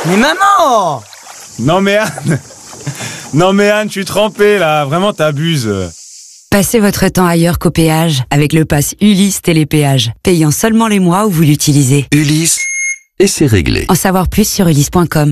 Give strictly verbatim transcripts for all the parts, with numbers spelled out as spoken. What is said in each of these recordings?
Mais maman! Non mais Anne, non mais Anne, je suis trempé là, vraiment t'abuses. Passez votre temps ailleurs qu'au péage avec le pass Ulysse Télépéage, payant seulement les mois où vous l'utilisez. Ulysse, et c'est réglé. En savoir plus sur ulysse point com.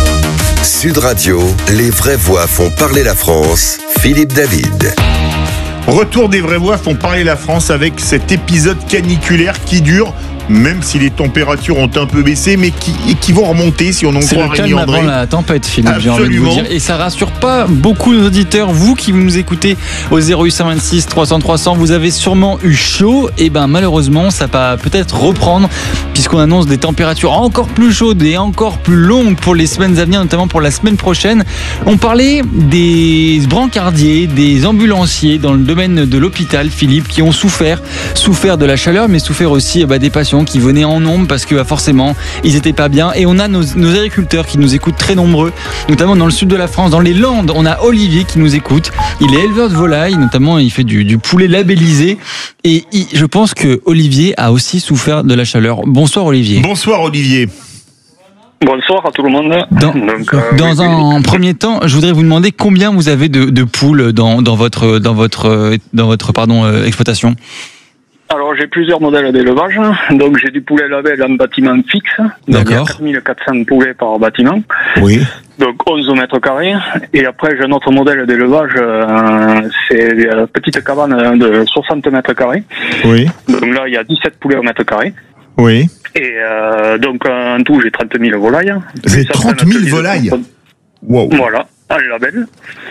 Sud Radio, les vraies voix font parler la France. Philippe David. Retour des vraies voix font parler la France avec cet épisode caniculaire qui dure, même si les températures ont un peu baissé, mais qui, qui vont remonter si on en C'est croit le calme avant la tempête, Philippe, j'ai envie de vous dire. Et ça rassure pas beaucoup nos auditeurs. Vous qui nous écoutez au zéro huit cent vingt-six trois cents trois cents, vous avez sûrement eu chaud. Et ben malheureusement, ça va peut-être reprendre puisqu'on annonce des températures encore plus chaudes et encore plus longues pour les semaines à venir, notamment pour la semaine prochaine. On parlait des brancardiers, des ambulanciers dans le domaine de l'hôpital, Philippe, qui ont souffert, souffert de la chaleur, mais souffert aussi bah, des patients qui venaient en nombre parce que bah, forcément ils étaient pas bien. Et on a nos, nos agriculteurs qui nous écoutent très nombreux, notamment dans le sud de la France, dans les Landes. On a Olivier qui nous écoute. Il est éleveur de volailles, notamment il fait du, du poulet labellisé. Et il, je pense que Olivier a aussi souffert de la chaleur. Bonsoir Olivier. Bonsoir Olivier. Bonsoir à tout le monde. Dans, Donc, euh, dans oui, un oui. premier temps, je voudrais vous demander combien vous avez de, de poules dans, dans votre dans votre dans votre pardon euh, exploitation. Alors j'ai plusieurs modèles d'élevage. Donc j'ai du poulet label en bâtiment fixe. Donc il y a quatre mille quatre cents poulets par bâtiment. Oui. Donc onze mètres carrés. Et après j'ai un autre modèle d'élevage. Euh, c'est une petite cabane de soixante mètres carrés. Oui. Donc là il y a dix-sept poulets au mètre carré. Oui. Et euh, donc en tout j'ai trente mille volailles. C'est trente mille volailles. Wow. Voilà, un label.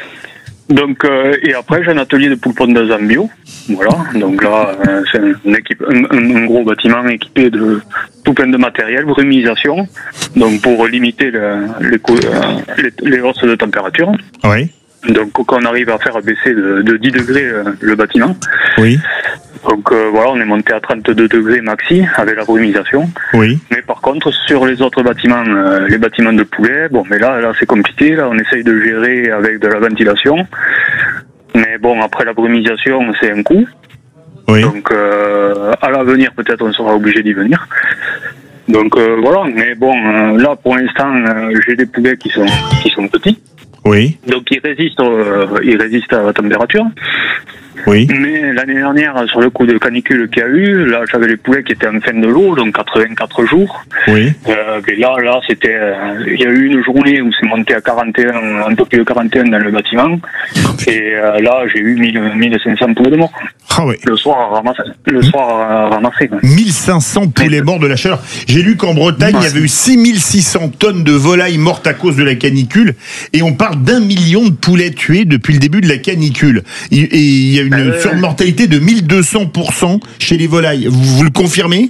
Donc euh, et après j'ai un atelier de poules pondeuses en bio. Voilà, donc là euh, c'est une équipe, un, un gros bâtiment équipé de tout plein de matériel, brumisation, donc pour limiter le, les, les, les hausses de température. Oui. Donc quand on arrive à faire baisser de, de dix degrés euh, le bâtiment. Oui. Donc euh, voilà, on est monté à trente-deux degrés maxi avec la brumisation. Oui. Mais par contre, sur les autres bâtiments, euh, les bâtiments de poulet, bon, mais là, là c'est compliqué. Là, on essaye de gérer avec de la ventilation. Mais bon, après la brumisation, c'est un coût. Oui. Donc euh, à l'avenir, peut-être, on sera obligé d'y venir. Donc euh, voilà. Mais bon, euh, là, pour l'instant, euh, j'ai des poulets qui sont qui sont petits. Oui. Donc ils résistent, euh, ils résistent à la température. Oui. Mais l'année dernière, sur le coup de canicule qu'il y a eu, là, j'avais les poulets qui étaient en fin de l'eau, donc quatre-vingt-quatre jours. Oui. Euh, et là, là, c'était, euh, il y a eu une journée où c'est monté à quarante et un, un peu plus de quarante et un dans le bâtiment. Et euh, là, j'ai eu mille cinq cents poulets de morts. Ah oui. Le soir, ramassé. Le soir, ramassé. mille cinq cents poulets morts de la chaleur. J'ai lu qu'en Bretagne, ouais, il y avait eu six mille six cents tonnes de volailles mortes à cause de la canicule. Et on parle d'un million de poulets tués depuis le début de la canicule. Et il y a une euh... surmortalité de mille deux cents pour cent chez les volailles. Vous, vous le confirmez?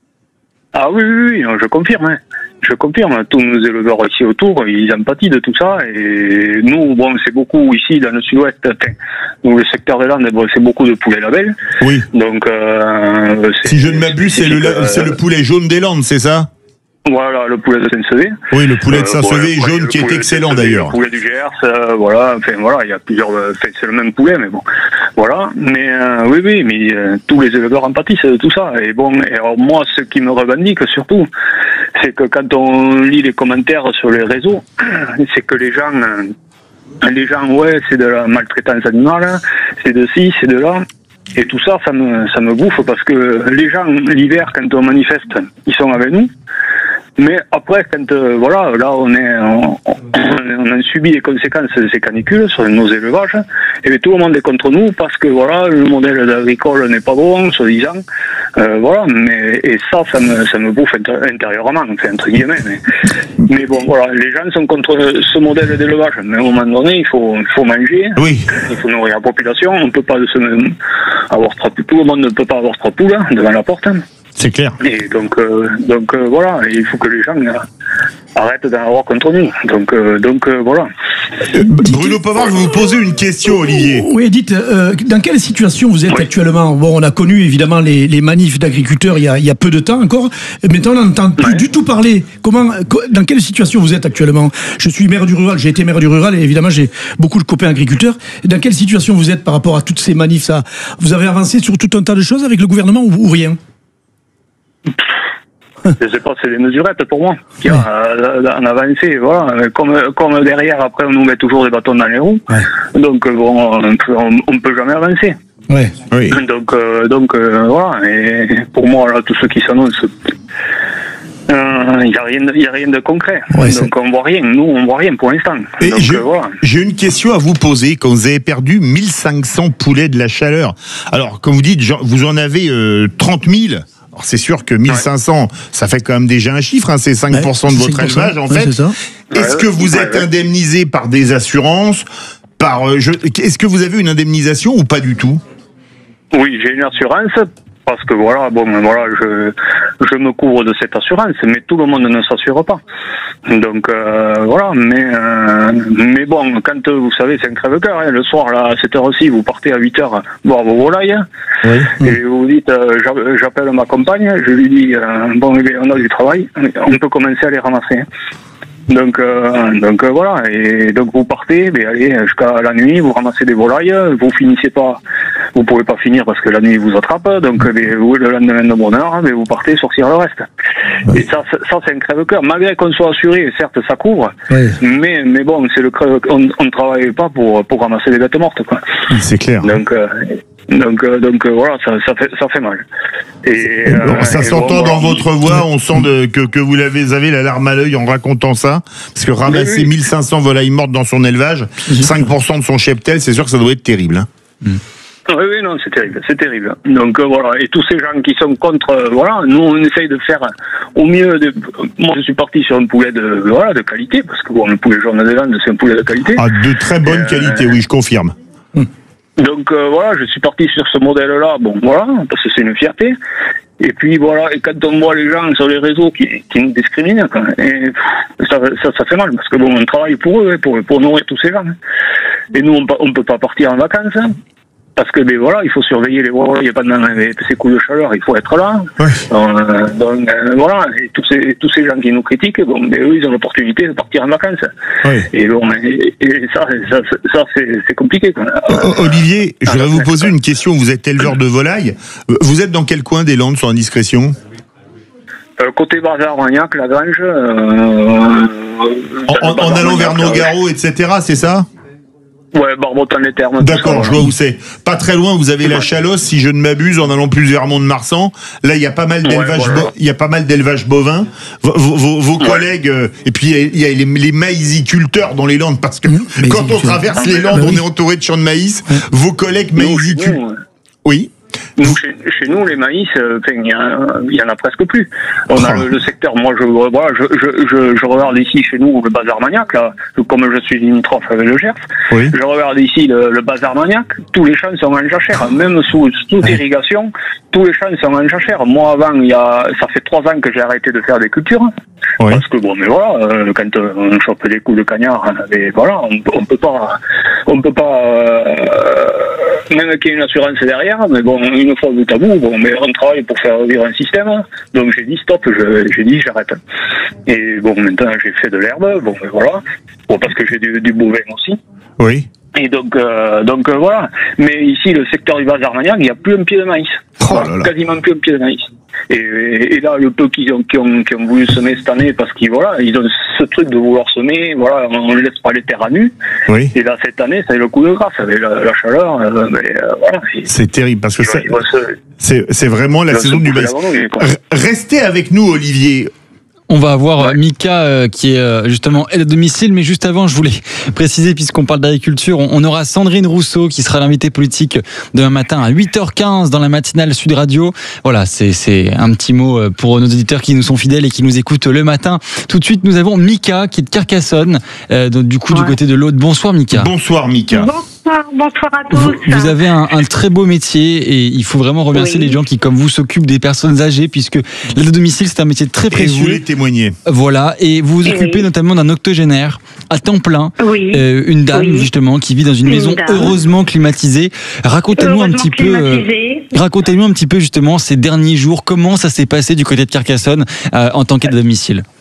Ah oui, oui, oui, je confirme. Hein. Je confirme. Tous nos éleveurs ici autour, ils empathisent de tout ça. Et nous, bon, c'est beaucoup ici dans le sud-ouest. Où le secteur des Landes, bon, c'est beaucoup de poulets label. Oui. Donc, euh, si je ne m'abuse, c'est, c'est, le, euh, c'est le poulet jaune des Landes, c'est ça? Voilà, le poulet de Saint-Sevé. Oui, le poulet de Saint-Sevé euh, bon, jaune qui est excellent d'ailleurs. Le poulet du Gers, euh, voilà, enfin voilà, il y a plusieurs, enfin, c'est le même poulet, mais bon, voilà. Mais euh, oui, oui, mais euh, tous les éleveurs empâtissent de tout ça. Et bon, et alors moi, ce qui me revendique surtout, c'est que quand on lit les commentaires sur les réseaux, c'est que les gens, euh, les gens, ouais, c'est de la maltraitance animale, c'est de ci, c'est de là. Et tout ça, ça me, ça me bouffe parce que les gens, l'hiver, quand on manifeste, ils sont avec nous. Mais après, quand euh, voilà, là on est, on, on a subi les conséquences de ces canicules sur nos élevages, et bien, tout le monde est contre nous parce que voilà, le modèle agricole n'est pas bon, soi-disant, euh, voilà. Mais et ça, ça me, ça me bouffe intérieurement, enfin entre guillemets. Mais, mais bon, voilà, les gens sont contre ce modèle d'élevage. Mais à un moment donné, il faut, il faut manger, oui. Il faut nourrir la population. On peut pas se, avoir trois, tout le monde ne peut pas avoir trois poules devant la porte. C'est clair. Et donc, euh, donc euh, voilà, il faut que les gens euh, arrêtent d'en avoir contre nous. Donc, euh, donc euh, voilà. Euh, Bruno Pavard, je vais vous poser une question, Olivier. Oui, dites, euh, dans quelle situation vous êtes oui. actuellement? Bon, on a connu évidemment les, les manifs d'agriculteurs il y, a, il y a peu de temps encore. Maintenant, on n'entend plus ouais. du tout parler. Comment, dans quelle situation vous êtes actuellement? Je suis maire du rural, j'ai été maire du rural et évidemment j'ai beaucoup de copains agriculteurs. Et dans quelle situation vous êtes par rapport à toutes ces manifs ça? Vous avez avancé sur tout un tas de choses avec le gouvernement ou, ou rien? Je sais pas, c'est des mesurettes pour moi qui ouais. a en avancé. Voilà, comme comme derrière après on nous met toujours des bâtons dans les roues. Ouais. Donc bon, on peut, on, on peut jamais avancer. Ouais. Oui. Donc euh, donc euh, voilà. Et pour moi là, tous ceux qui s'annoncent. Il euh, n'y a rien, il y a rien de concret. Ouais, donc c'est... on voit rien. Nous, on voit rien pour l'instant. Et donc, je, euh, voilà. J'ai une question à vous poser. Quand vous avez perdu mille cinq cents poulets de la chaleur, alors comme vous dites, vous en avez euh, trente mille. Alors c'est sûr que mille cinq cents, ouais. ça fait quand même déjà un chiffre. Hein, c'est cinq pour cent ouais, de votre cinq pour cent élevage en ouais, fait. Ça. Est-ce ouais, que vous ouais, êtes ouais. indemnisé par des assurances, par euh, je, Est-ce que vous avez une indemnisation ou pas du tout? Oui, j'ai une assurance. Parce que voilà, bon, voilà, je je me couvre de cette assurance, mais tout le monde ne s'assure pas. Donc euh, voilà, mais euh, mais bon, quand vous savez, c'est un crève-cœur. Hein, le soir là, à cette heure-ci, vous partez à huit heures boire vos volailles, hein, oui. et vous vous dites, euh, j'appelle ma compagne, je lui dis, euh, bon, on a du travail, on peut commencer à les ramasser. Hein. Donc, euh, donc euh, voilà, et donc vous partez, mais allez jusqu'à la nuit, vous ramassez des volailles, vous finissez pas, vous pouvez pas finir parce que la nuit vous attrape, donc mais vous le lendemain de bonne heure, mais vous partez sortir le reste. Oui. Et ça, ça c'est un crève-cœur. Malgré qu'on soit assuré, certes ça couvre, oui. mais mais bon, c'est le crève, on, on ne travaille pas pour pour ramasser des bêtes mortes, quoi. C'est clair. Donc euh, donc euh, donc euh, voilà, ça ça fait ça fait mal. Et bon, ça euh, s'entend bon, dans bon, votre voix, on sent de, que que vous l'avez avez la larme à l'œil en racontant ça, parce que ramasser oui. mille cinq cents volailles mortes dans son élevage, cinq pour cent de son cheptel, c'est sûr que ça doit être terrible. Hein. Mm. Oui, oui, non, c'est terrible, c'est terrible. Donc euh, voilà, et tous ces gens qui sont contre, euh, voilà, nous on essaye de faire au mieux. De... Moi, je suis parti sur un poulet de, voilà, de qualité, parce que bon, le poulet jaune des Landes, c'est un poulet de qualité. Ah, de très bonne euh, qualité, oui, je confirme. Mm. Donc euh, voilà, je suis parti sur ce modèle-là, bon voilà, parce que c'est une fierté. Et puis voilà, et quand on voit les gens sur les réseaux qui, qui nous discriminent, quoi, et ça, ça, ça fait mal, parce que bon, on travaille pour eux, pour, pour nourrir tous ces gens. Et nous, on, on peut pas partir en vacances, hein, parce que ben voilà, il faut surveiller les volailles pendant ces coups de chaleur, il faut être là. Ouais. Donc, euh, donc euh, voilà, et tous ces tous ces gens qui nous critiquent, bon, ben eux, ils ont l'opportunité de partir en vacances. Ouais. Et bon, et, et ça, ça, ça c'est, c'est compliqué, quoi. Olivier, je voudrais vous poser une question. Vous êtes éleveur de volailles. Vous êtes dans quel coin des Landes, sans indiscrétion? Euh, côté Bazar-Armagnac, la Grange. Euh, en, en, en allant vers Nogaro, et cetera, c'est ça? Ouais, Barbotan-les-Thermes. D'accord, je vois où c'est. Pas très loin, vous avez la Chalosse, si je ne m'abuse, en allant plus vers Mont-de-Marsan. Là, il y a pas mal d'élevage, ouais, voilà. bo- il y a pas mal d'élevage bovin. Vos, vos, vos ouais. collègues, euh, et puis il y a les, les maïsiculteurs dans les Landes, parce que mmh, quand on traverse les Landes, bah, oui. on est entouré de champs de maïs. Mmh. Vos collègues maïsiculteurs. Oui. Nous, chez, chez nous, les maïs, euh, il y, y en a presque plus. On oh. a le, le secteur. Moi, je, voilà, je, je, je, je regarde ici chez nous le Bazar-Armagnac, là, comme je suis limitrophe avec le Gers. Oui. Je regarde ici le, le Bazar-Armagnac. Tous les champs sont en jachère, même sous toute oui. irrigation. Tous les champs sont en jachère. Moi, avant, il y a, ça fait trois ans que j'ai arrêté de faire des cultures. Oui. Parce que bon, mais voilà, euh, quand euh, on chope des coups de cagnard, et voilà, on, on peut pas, on peut pas, euh, même qu'il y ait une assurance derrière, mais bon, une fois bout à bout, bon, mais on travaille pour faire vivre un système, donc j'ai dit stop, je, j'ai dit j'arrête. Et bon, maintenant j'ai fait de l'herbe, bon, mais voilà, bon, parce que j'ai du, du bovin aussi. Oui. Et donc, euh, donc euh, voilà. Mais ici, le secteur du Bazar-Armagnac, il n'y a plus un pied de maïs. Oh là là. Quasiment plus un pied de maïs. Et, et, et là, le peu qu'ils ont, qui ont, qui ont voulu semer cette année, parce qu'ils voilà, ils ont ce truc de vouloir semer, voilà, on ne laisse pas les terres à nu. Oui. Et là, cette année, c'est le coup de grâce avec la, la chaleur. Euh, mais, euh, voilà. C'est terrible parce que ça, c'est, c'est vraiment la saison du maïs. Restez avec nous, Olivier. On va avoir ouais. Mika euh, qui est euh, justement aide à domicile, mais juste avant, je voulais préciser, puisqu'on parle d'agriculture, on, on aura Sandrine Rousseau qui sera l'invitée politique demain matin à huit heures quinze dans la matinale Sud Radio. Voilà, c'est, c'est un petit mot pour nos auditeurs qui nous sont fidèles et qui nous écoutent le matin. Tout de suite, nous avons Mika qui est de Carcassonne, euh, donc, du coup ouais. du côté de l'Aude. Bonsoir Mika. Bonsoir Mika. Bonsoir, bonsoir à tous. Vous, vous avez un, un très beau métier et il faut vraiment remercier oui. les gens qui, comme vous, s'occupent des personnes âgées, puisque l'aide à domicile, c'est un métier très précieux. Et vous voulez témoigner. Voilà, et vous vous occupez oui. notamment d'un octogénaire à temps plein, oui. euh, une dame oui. justement qui vit dans une, une maison dame. heureusement climatisée. Racontez-nous un petit peu, euh, racontez-nous un petit peu justement ces derniers jours, comment ça s'est passé du côté de Carcassonne euh, en tant qu'aide à domicile.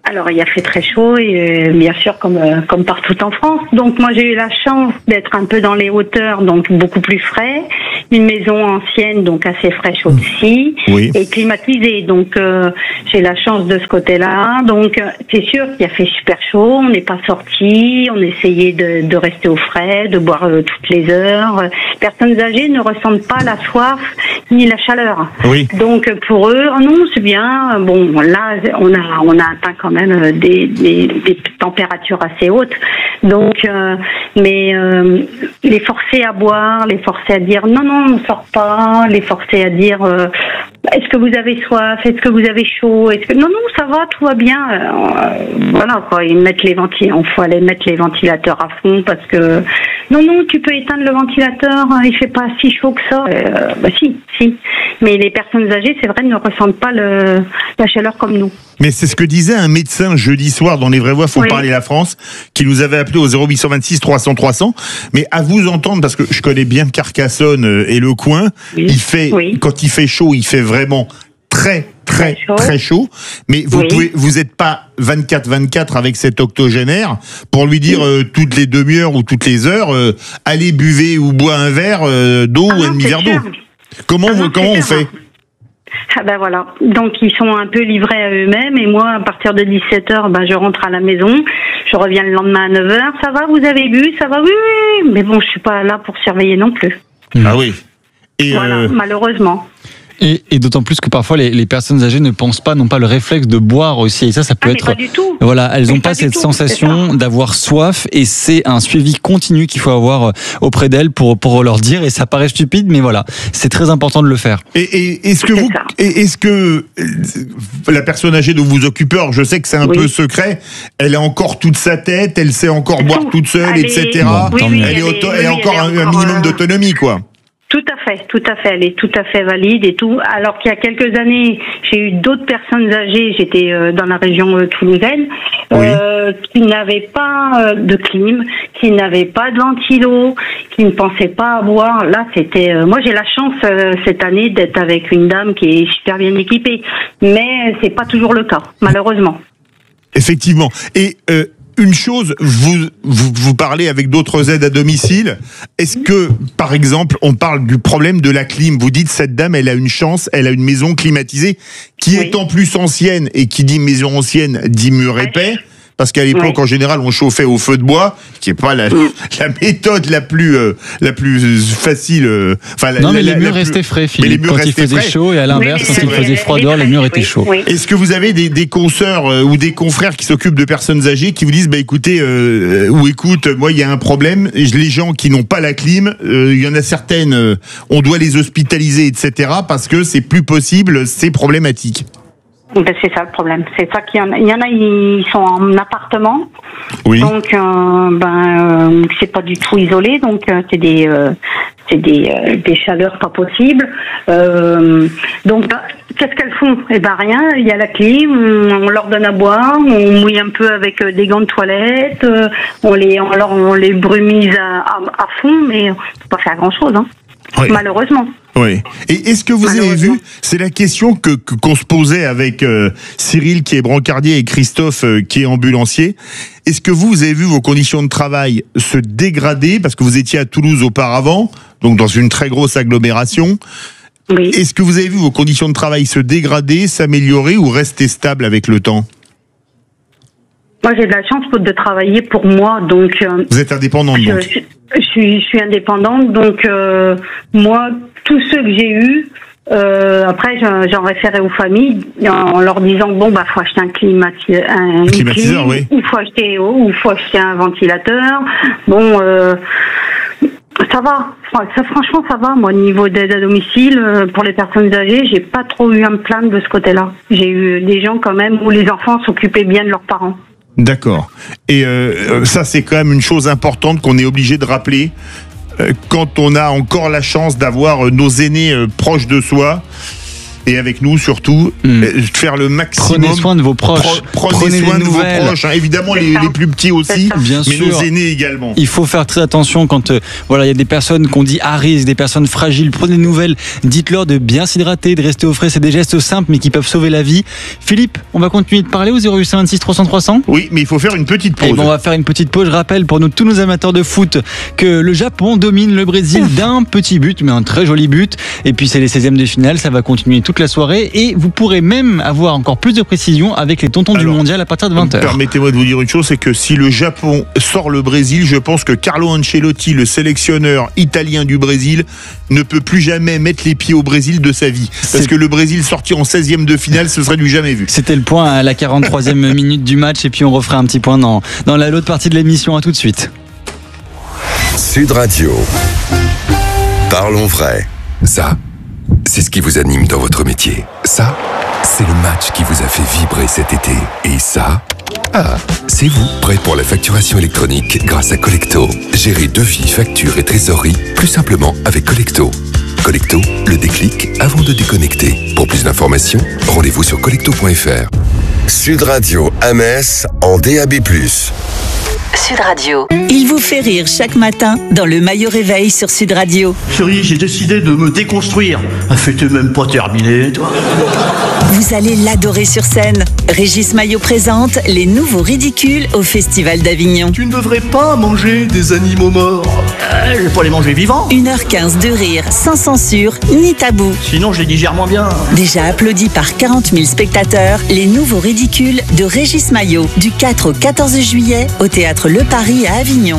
Alors, il a fait très chaud, et euh, bien sûr, comme euh, comme partout en France. Donc, moi, j'ai eu la chance d'être un peu dans les hauteurs, donc beaucoup plus frais. Une maison ancienne, donc assez fraîche aussi, oui. et climatisée. Donc, euh, j'ai la chance de ce côté-là. Donc, euh, c'est sûr qu'il a fait super chaud. On n'est pas sorti. On essayait de, de rester au frais, de boire euh, toutes les heures. Les personnes âgées ne ressentent pas la soif ni la chaleur. Oui. Donc, pour eux, oh non, c'est bien. Bon, là, on a on a atteint quand même des, des, des températures assez hautes. Donc, euh, mais euh, les forcer à boire, les forcer à dire non, non, on ne sort pas, les forcer à dire euh, est-ce que vous avez soif, est-ce que vous avez chaud, est-ce que non, non, ça va, tout va bien. Euh, voilà quoi, ils mettent les ventilateurs, il faut aller mettre les ventilateurs à fond parce que non, non, tu peux éteindre le ventilateur, il fait pas si chaud que ça. Euh, bah si, si. Mais les personnes âgées, c'est vrai, ne ressentent pas le, la chaleur comme nous. Mais c'est ce que disait un médecin jeudi soir dans Les Vraies Voix font oui. parler la France, qui nous avait appelé au zéro huit cent vingt-six trois cents trois cents. Mais à vous entendre, parce que je connais bien Carcassonne et le coin, oui. il fait, oui. quand il fait chaud, il fait vraiment très, très, très chaud. Très chaud. Mais vous oui. pouvez, vous êtes pas vingt-quatre vingt-quatre avec cet octogénaire pour lui dire oui. euh, toutes les demi-heures ou toutes les heures, euh, allez buvez ou bois un verre euh, d'eau ah ou un demi-verre d'eau. Comment, ah vous, non, comment on fait? Ah ben voilà, donc ils sont un peu livrés à eux-mêmes et moi à partir de dix-sept heures ben, je rentre à la maison, je reviens le lendemain à neuf heures, ça va, vous avez bu, ça va, oui, oui, mais bon je suis pas là pour surveiller non plus. Ah oui. Et voilà, euh... malheureusement. Et, et d'autant plus que parfois les, les personnes âgées ne pensent pas, n'ont pas le réflexe de boire aussi. Et ça, ça peut ah, être. Pas du tout. Voilà, elles n'ont pas, pas cette tout, sensation d'avoir soif et c'est un suivi continu qu'il faut avoir auprès d'elles pour pour leur dire. Et ça paraît stupide, mais voilà, c'est très important de le faire. Et, et est-ce que vous, est-ce que la personne âgée dont vous vous occupez, alors je sais que c'est un oui. peu secret, elle a encore toute sa tête, elle sait encore boire tout. toute seule, elle et cetera. Est... Oui, oui, elle, elle, est auto... elle, elle a encore un, un minimum d'autonomie, quoi. Tout à fait, tout à fait. Elle est tout à fait valide et tout. Alors qu'il y a quelques années, j'ai eu d'autres personnes âgées. J'étais euh, dans la région euh, toulousaine euh, oui. qui n'avaient pas euh, de clim, qui n'avaient pas de ventilo, qui ne pensaient pas à boire. Là, c'était. Euh, moi, j'ai la chance euh, cette année d'être avec une dame qui est super bien équipée, mais c'est pas toujours le cas, malheureusement. Effectivement. Et euh, une chose, vous, vous vous parlez avec d'autres aides à domicile. Est-ce que, par exemple, on parle du problème de la clim? Vous dites cette dame, elle a une chance, elle a une maison climatisée qui oui. est en plus ancienne, et qui dit maison ancienne dit mur épais. Parce qu'à l'époque, ouais. en général, on chauffait au feu de bois, qui est pas la, mmh. la méthode la plus euh, la plus facile. Euh, enfin, la, non, mais la, les murs restaient frais, Philippe. Mais les murs quand il faisait frais. chaud, et à l'inverse, oui, quand il faisait froid dehors, les murs étaient chauds. Oui. Est-ce que vous avez des, des consoeurs euh, ou des confrères qui s'occupent de personnes âgées qui vous disent, bah écoutez, euh, ou écoute, moi il y a un problème, les gens qui n'ont pas la clim, il euh, y en a certaines, euh, on doit les hospitaliser, et cetera, parce que c'est plus possible, c'est problématique. Ben c'est ça le problème, c'est ça qu'il y en a. Il y en a, ils sont en appartement, oui. donc euh, ben euh, c'est pas du tout isolé, donc euh, c'est des euh, c'est des euh, des chaleurs pas possibles. Euh, donc ben, qu'est-ce qu'elles font? Eh ben rien, il y a la clim, on, on leur donne à boire, on mouille un peu avec euh, des gants de toilette, euh, on les on leur on les brumise à, à, à fond, mais on peut pas faire grand chose, hein. Oui. Malheureusement. Oui. Et est-ce que vous avez vu, c'est la question que, que qu'on se posait avec euh, Cyril qui est brancardier et Christophe euh, qui est ambulancier. Est-ce que vous, vous avez vu vos conditions de travail se dégrader parce que vous étiez à Toulouse auparavant, donc dans une très grosse agglomération? Oui. Est-ce que vous avez vu vos conditions de travail se dégrader, s'améliorer ou rester stable avec le temps? Moi, j'ai de la chance de travailler pour moi, donc. Euh, vous êtes indépendante, je, donc. Je, je suis, je suis indépendante, donc euh, moi, tous ceux que j'ai eus, euh, après, j'en référais aux familles en leur disant bon bah faut acheter un, climati un climatiseur, clim, oui. ou faut acheter ou faut acheter un ventilateur. Bon. Euh, Ça va, ça, franchement ça va. Moi, niveau d'aide à domicile, pour les personnes âgées, j'ai pas trop eu à me plaindre de ce côté-là. J'ai eu des gens quand même où les enfants s'occupaient bien de leurs parents. D'accord. Et euh, ça, c'est quand même une chose importante qu'on est obligé de rappeler. Euh, quand on a encore la chance d'avoir nos aînés euh, proches de soi, et avec nous surtout, mmh. faire le maximum. Prenez soin de vos proches. Pro- prenez, prenez soin de nouvelles. vos proches. Hein. Évidemment, les, les plus petits aussi, bien mais sûr. nos aînés également. Il faut faire très attention quand euh, voilà, il y a des personnes qu'on dit à risque, des personnes fragiles. Prenez des nouvelles. Dites-leur de bien s'hydrater, de rester au frais. C'est des gestes simples, mais qui peuvent sauver la vie. Philippe, on va continuer de parler au zéro huit vingt-six trois cents trois cents. Oui, mais il faut faire une petite pause. Et bon, on va faire une petite pause. Je rappelle pour nous, tous nos amateurs de foot que le Japon domine le Brésil d'un petit but, mais un très joli but. Et puis c'est les seizièmes de finale. Ça va continuer toute la soirée. Et vous pourrez même avoir encore plus de précision avec les tontons Alors, du mondial à partir de vingt heures. Permettez-moi de vous dire une chose, c'est que si le Japon sort le Brésil, je pense que Carlo Ancelotti, le sélectionneur italien du Brésil, ne peut plus jamais mettre les pieds au Brésil de sa vie. Parce c'est... que le Brésil sorti en seizième de finale, ce serait du jamais vu. C'était le point à la quarante-troisième minute du match. Et puis on refera un petit point dans, dans la, l'autre partie de l'émission. À tout de suite. Sud Radio. Parlons vrai. Ça, c'est ce qui vous anime dans votre métier. Ça, c'est le match qui vous a fait vibrer cet été. Et ça, ah, c'est vous, prêt pour la facturation électronique grâce à Collecto. Gérez devis, factures et trésorerie plus simplement avec Collecto. Collecto, le déclic avant de déconnecter. Pour plus d'informations, rendez-vous sur collecto point f r. Sud Radio à Metz en D A B plus. Sud Radio. Il vous fait rire chaque matin dans le Maillot Réveil sur Sud Radio. Chérie, j'ai décidé de me déconstruire. Ah, fais-tu même pas terminé, toi? Vous allez l'adorer sur scène. Régis Maillot présente les nouveaux ridicules au Festival d'Avignon. Tu ne devrais pas manger des animaux morts. Euh, je vais pas les manger vivants. une heure quinze de rire, sans censure, ni tabou. Sinon, je les digère moins bien. Déjà applaudi par quarante mille spectateurs, les nouveaux ridicules de Régis Maillot, du quatre au quatorze juillet, au Théâtre Le Paris à Avignon.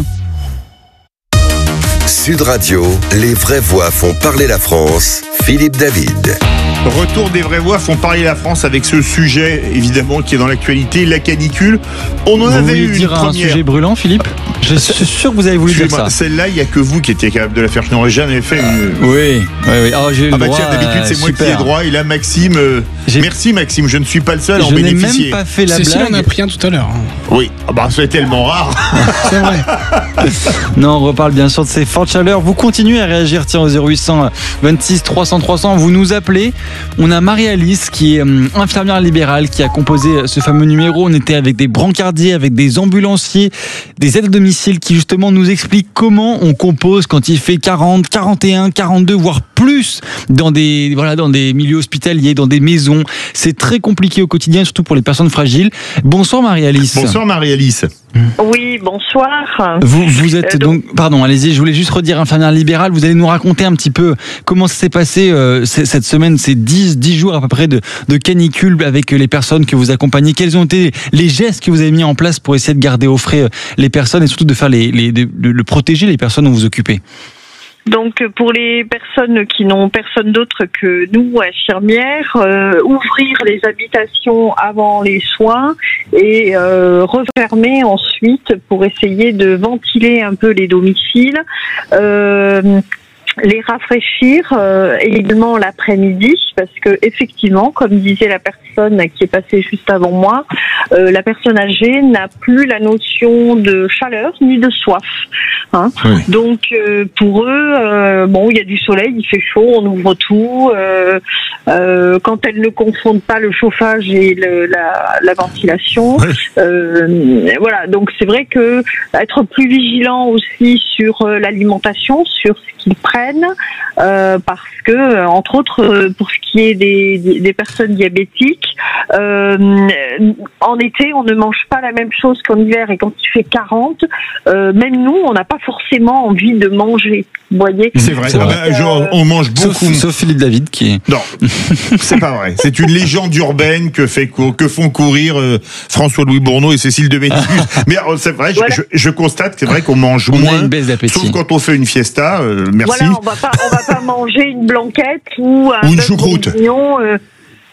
Sud Radio, les vraies voix font parler la France. Philippe David. Retour des vraies voix font parler la France avec ce sujet, évidemment, qui est dans l'actualité, la canicule. On en vous avait eu une dire première. Un sujet brûlant, Philippe? Je suis sûr que vous avez voulu dire ça. Celle-là, il n'y a que vous qui étiez capable de la faire. Je n'aurais jamais fait une... Oui, oui, oui. Oh, j'ai eu ah le bah droit, tiens, d'habitude, c'est moi super. qui ai droit. Et là, Maxime... Euh... Merci, Maxime. Je ne suis pas le seul à en je bénéficier. Je n'ai même pas fait la Cécile blague. en a pris un tout à l'heure. Oui. Ah bah, c'est tellement rare. C'est vrai. Non, on reparle bien sûr de ces fortes chaleurs. Vous continuez à réagir, tiens, au zéro huit vingt-six trois cents trois cents. Vous nous appelez. On a Marie-Alice qui est euh, infirmière libérale qui a composé ce fameux numéro. On était avec des brancardiers, avec des ambulanciers, des aides à domicile qui justement nous expliquent comment on compose quand il fait quarante, quarante et un, quarante-deux, voire plus dans des, voilà, dans des milieux hospitaliers, dans des maisons. C'est très compliqué au quotidien, surtout pour les personnes fragiles. Bonsoir Marie-Alice. Bonsoir Marie-Alice. Oui, bonsoir. Vous, vous êtes euh, donc, donc, pardon, allez-y, je voulais juste redire infirmière libérale, vous allez nous raconter un petit peu comment ça s'est passé euh, cette semaine, ces dix, dix jours à peu près de, de canicule avec les personnes que vous accompagnez. Quels ont été les gestes que vous avez mis en place pour essayer de garder au frais les personnes et surtout de faire les, les, de, de, de protéger les personnes dont vous occupez? Donc pour les personnes qui n'ont personne d'autre que nous, infirmières, euh, ouvrir les habitations avant les soins et euh, refermer ensuite pour essayer de ventiler un peu les domiciles. Euh, les rafraîchir euh, également l'après-midi parce que effectivement, comme disait la personne qui est passée juste avant moi, euh, la personne âgée n'a plus la notion de chaleur ni de soif. Hein. Oui. Donc euh, pour eux, euh, bon, il y a du soleil, il fait chaud, on ouvre tout. Euh, euh, quand elles ne confondent pas le chauffage et le, la, la ventilation, oui. euh, voilà. Donc c'est vrai que être plus vigilant aussi sur euh, l'alimentation, sur ce qu'ils prennent. Euh, parce que, entre autres, euh, pour ce qui est des, des, des personnes diabétiques, euh, en été, on ne mange pas la même chose qu'en hiver. Et quand il fait quarante, euh, même nous, on n'a pas forcément envie de manger. Vous voyez ? C'est vrai. C'est vrai. Euh, genre, on mange beaucoup. Sauf, sauf Philippe David qui est... Non, c'est pas vrai. C'est une légende urbaine que, fait, que font courir euh, François-Louis Bourneau et Cécile de Médicis. Mais euh, c'est vrai, voilà. je, je constate que c'est vrai qu'on mange on moins. A une baisse d'appétit. Sauf quand on fait une fiesta. Euh, merci. Voilà, on va pas, on va pas manger une blanquette ou un ou une choucroute. Mignon, euh,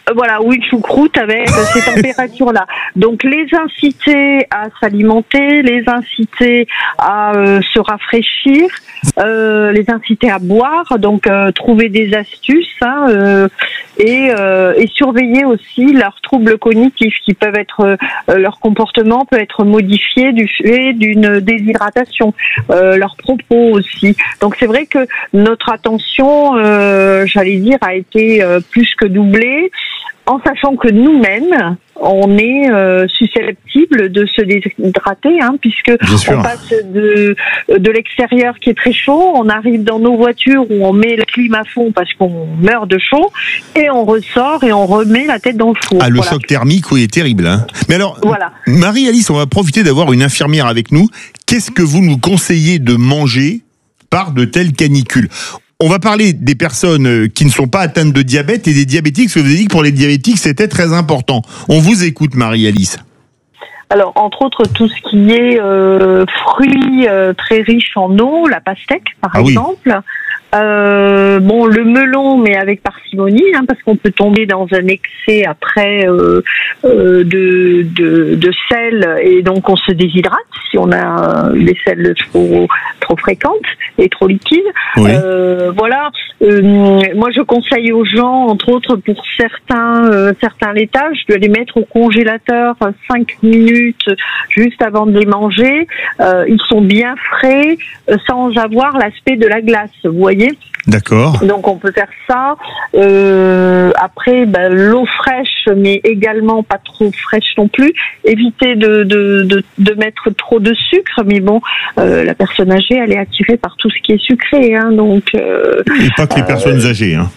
Voilà, ou une choucroute avec ces températures-là. Donc les inciter à s'alimenter, les inciter à euh, se rafraîchir, euh, les inciter à boire, donc euh, trouver des astuces hein, euh, et, euh, et surveiller aussi leurs troubles cognitifs qui peuvent être, euh, leur comportement peut être modifié du fait d'une déshydratation, euh, leurs propos aussi. Donc c'est vrai que notre attention, euh, j'allais dire, a été euh, plus que doublée, en sachant que nous-mêmes, on est euh, susceptible de se déshydrater, hein, puisque on passe de de l'extérieur qui est très chaud, on arrive dans nos voitures où on met la clim à fond parce qu'on meurt de chaud, et on ressort et on remet la tête dans le four. Ah, le voilà. choc thermique, oui, est terrible. Hein. Mais alors, voilà. Marie-Alice, on va profiter d'avoir une infirmière avec nous. Qu'est-ce que vous nous conseillez de manger par de telles canicules ? On va parler des personnes qui ne sont pas atteintes de diabète et des diabétiques, parce que vous avez dit que pour les diabétiques, c'était très important. On vous écoute, Marie-Alice. Alors, entre autres, tout ce qui est euh, fruits euh, très riches en eau, la pastèque, par ah exemple. Oui. Euh, bon, le melon, mais avec parcimonie, hein, parce qu'on peut tomber dans un excès après euh, euh, de, de, de sel, et donc on se déshydrate si on a des sels trop trop fréquentes et trop liquides. Oui. Euh, voilà. Euh, moi, je conseille aux gens, entre autres, pour certains euh, certains laitages, de les mettre au congélateur cinq minutes juste avant de les manger. Euh, ils sont bien frais, euh, sans avoir l'aspect de la glace. Vous voyez. D'accord. Donc on peut faire ça. Euh, après, ben, l'eau fraîche, mais également pas trop fraîche non plus. Éviter de de de, de mettre trop de sucre. Mais bon, euh, la personne âgée, elle est attirée par tout ce qui est sucré, hein, donc. Euh, Et pas que les euh, personnes âgées, hein.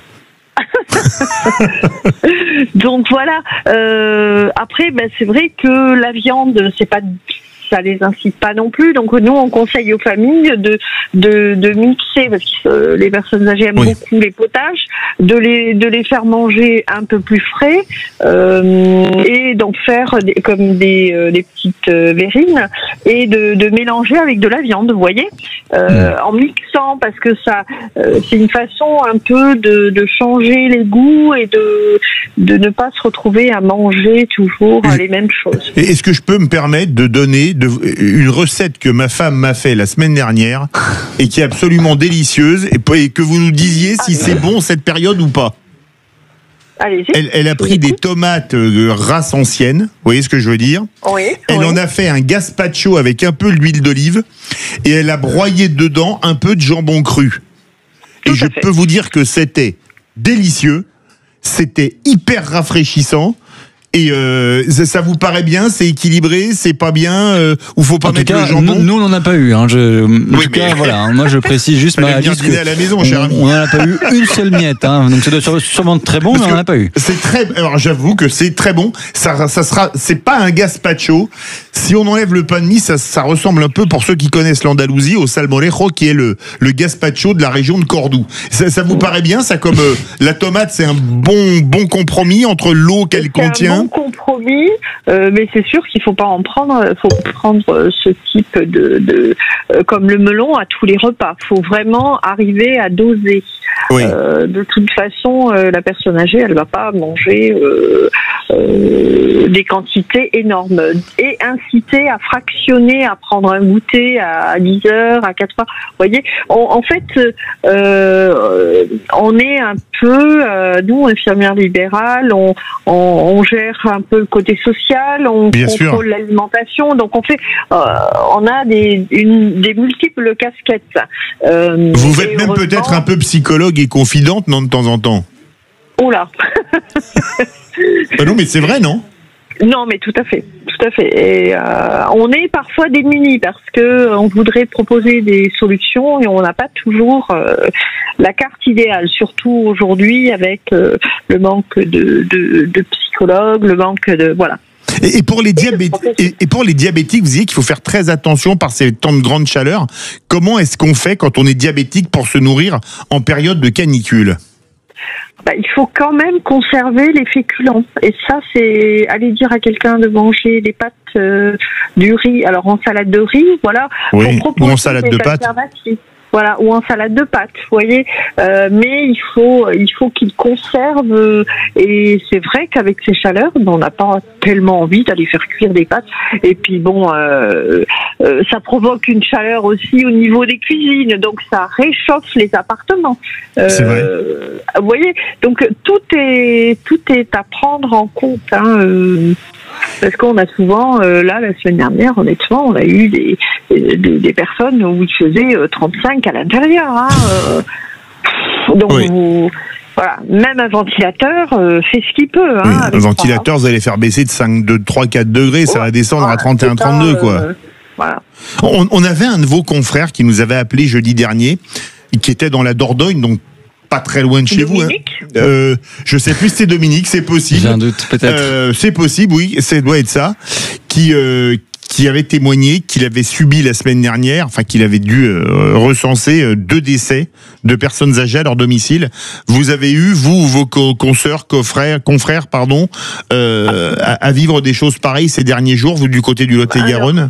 Donc voilà. Euh, après, ben, c'est vrai que la viande, c'est pas. Ça les incite pas non plus, donc nous on conseille aux familles de de, de mixer, parce que euh, les personnes âgées aiment oui. beaucoup les potages, de les de les faire manger un peu plus frais euh, et donc faire des, comme des euh, des petites euh, verrines et de de mélanger avec de la viande, vous voyez, euh, mmh. en mixant, parce que ça euh, c'est une façon un peu de de changer les goûts et de de ne pas se retrouver à manger toujours mmh. les mêmes choses. Et est-ce que je peux me permettre de donner De, une recette que ma femme m'a fait la semaine dernière et qui est absolument délicieuse, et, et que vous nous disiez si c'est bon cette période ou pas. Allez-y. Elle, elle a pris des tomates euh, race ancienne, vous voyez ce que je veux dire ? Oui. Elle oui. en a fait un gazpacho avec un peu d'huile d'olive et elle a broyé dedans un peu de jambon cru. Tout et je fait. peux vous dire que c'était délicieux, c'était hyper rafraîchissant. Et euh, ça, ça vous paraît bien, c'est équilibré, c'est pas bien, euh, ou faut pas en mettre tout cas, le jambon. Nous, nous on n'en a pas eu. Hein. Je, en oui, tout cas, voilà. Hein, moi, je précise juste ma liste. À la maison, cher ami. On n'en a pas eu une seule miette. Hein. Donc ça doit être sûrement très bon, Parce mais on n'en a pas eu. C'est très. Alors j'avoue que c'est très bon. Ça, ça sera. C'est pas un gazpacho. Si on enlève le pain de mie, ça, ça ressemble un peu, pour ceux qui connaissent l'Andalousie, au salmorejo, qui est le le gazpacho de la région de Cordoue. Ça, ça vous paraît bien, ça, comme euh, la tomate, c'est un bon bon compromis entre l'eau qu'elle contient. Un bon compromis. Euh, mais c'est sûr qu'il faut pas en prendre, faut prendre ce type de, de euh, comme le melon à tous les repas. Faut vraiment arriver à doser. Oui. Euh, de toute façon, euh, la personne âgée, elle va pas manger euh, euh, des quantités énormes, et inciter à fractionner, à prendre un goûter à dix heures, à quatre heures. Vous voyez, on, en fait, euh, on est un peu, euh, nous, infirmières libérales, on, on, on gère un peu le côté social, on Bien contrôle sûr. l'alimentation, donc on fait, euh, on a des, une, des multiples casquettes. Euh, Vous êtes même peut-être un peu psychologue et confidente, non, de temps en temps. Oh là. Ah non, mais c'est vrai, non ? Non, mais tout à fait, tout à fait. Et euh, on est parfois démunis parce que on voudrait proposer des solutions et on n'a pas toujours euh, la carte idéale, surtout aujourd'hui avec euh, le manque de, de, de psychologues, le manque de voilà. Et, et, pour les diabét- et, et pour les diabétiques, vous disiez qu'il faut faire très attention par ces temps de grande chaleur. Comment est-ce qu'on fait quand on est diabétique pour se nourrir en période de canicule ? Bah, il faut quand même conserver les féculents. Et ça, c'est aller dire à quelqu'un de manger des pâtes, euh, du riz, alors en salade de riz, voilà. Oui, ou en salade de pâtes. Voilà, ou en salade de pâtes, vous voyez. Euh, mais il faut, il faut qu'ils conservent. Euh, et c'est vrai qu'avec ces chaleurs, ben, on n'a pas tellement envie d'aller faire cuire des pâtes. Et puis bon, euh, euh, ça provoque une chaleur aussi au niveau des cuisines, donc ça réchauffe les appartements. Euh, c'est vrai. Vous voyez, donc tout est, tout est à prendre en compte. Hein, euh, Parce qu'on a souvent, euh, là, la semaine dernière, honnêtement, on a eu des, des, des personnes où il faisait euh, trente-cinq à l'intérieur. Hein, euh, donc, oui. vous, voilà, même un ventilateur euh, fait ce qu'il peut. Oui, Hein, un ventilateur, vous allez faire baisser de cinq, de trois, quatre degrés, ça ouais, va descendre voilà, à trente et un, trente-deux, quoi. Euh, voilà. On, on avait un de vos confrères qui nous avait appelé jeudi dernier, qui était dans la Dordogne, donc pas très loin de chez Dominique vous. Hein. Euh, je sais plus si c'est Dominique, c'est possible. J'ai un doute, peut-être. Euh, c'est possible, oui, ça doit être ça. Qui, euh, qui avait témoigné qu'il avait subi la semaine dernière, enfin qu'il avait dû euh, recenser euh, deux décès de personnes âgées à leur domicile. Vous avez eu, vous, vos co- consoeurs, confrères, confrères, pardon, euh, à, à vivre des choses pareilles ces derniers jours, vous du côté du Lot-et-Garonne?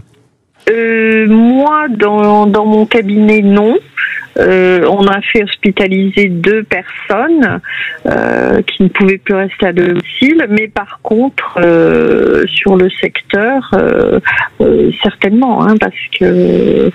euh, Moi, dans, dans mon cabinet, non. Euh, on a fait hospitaliser deux personnes euh, qui ne pouvaient plus rester à domicile, mais par contre euh, sur le secteur euh, euh, certainement, hein, parce que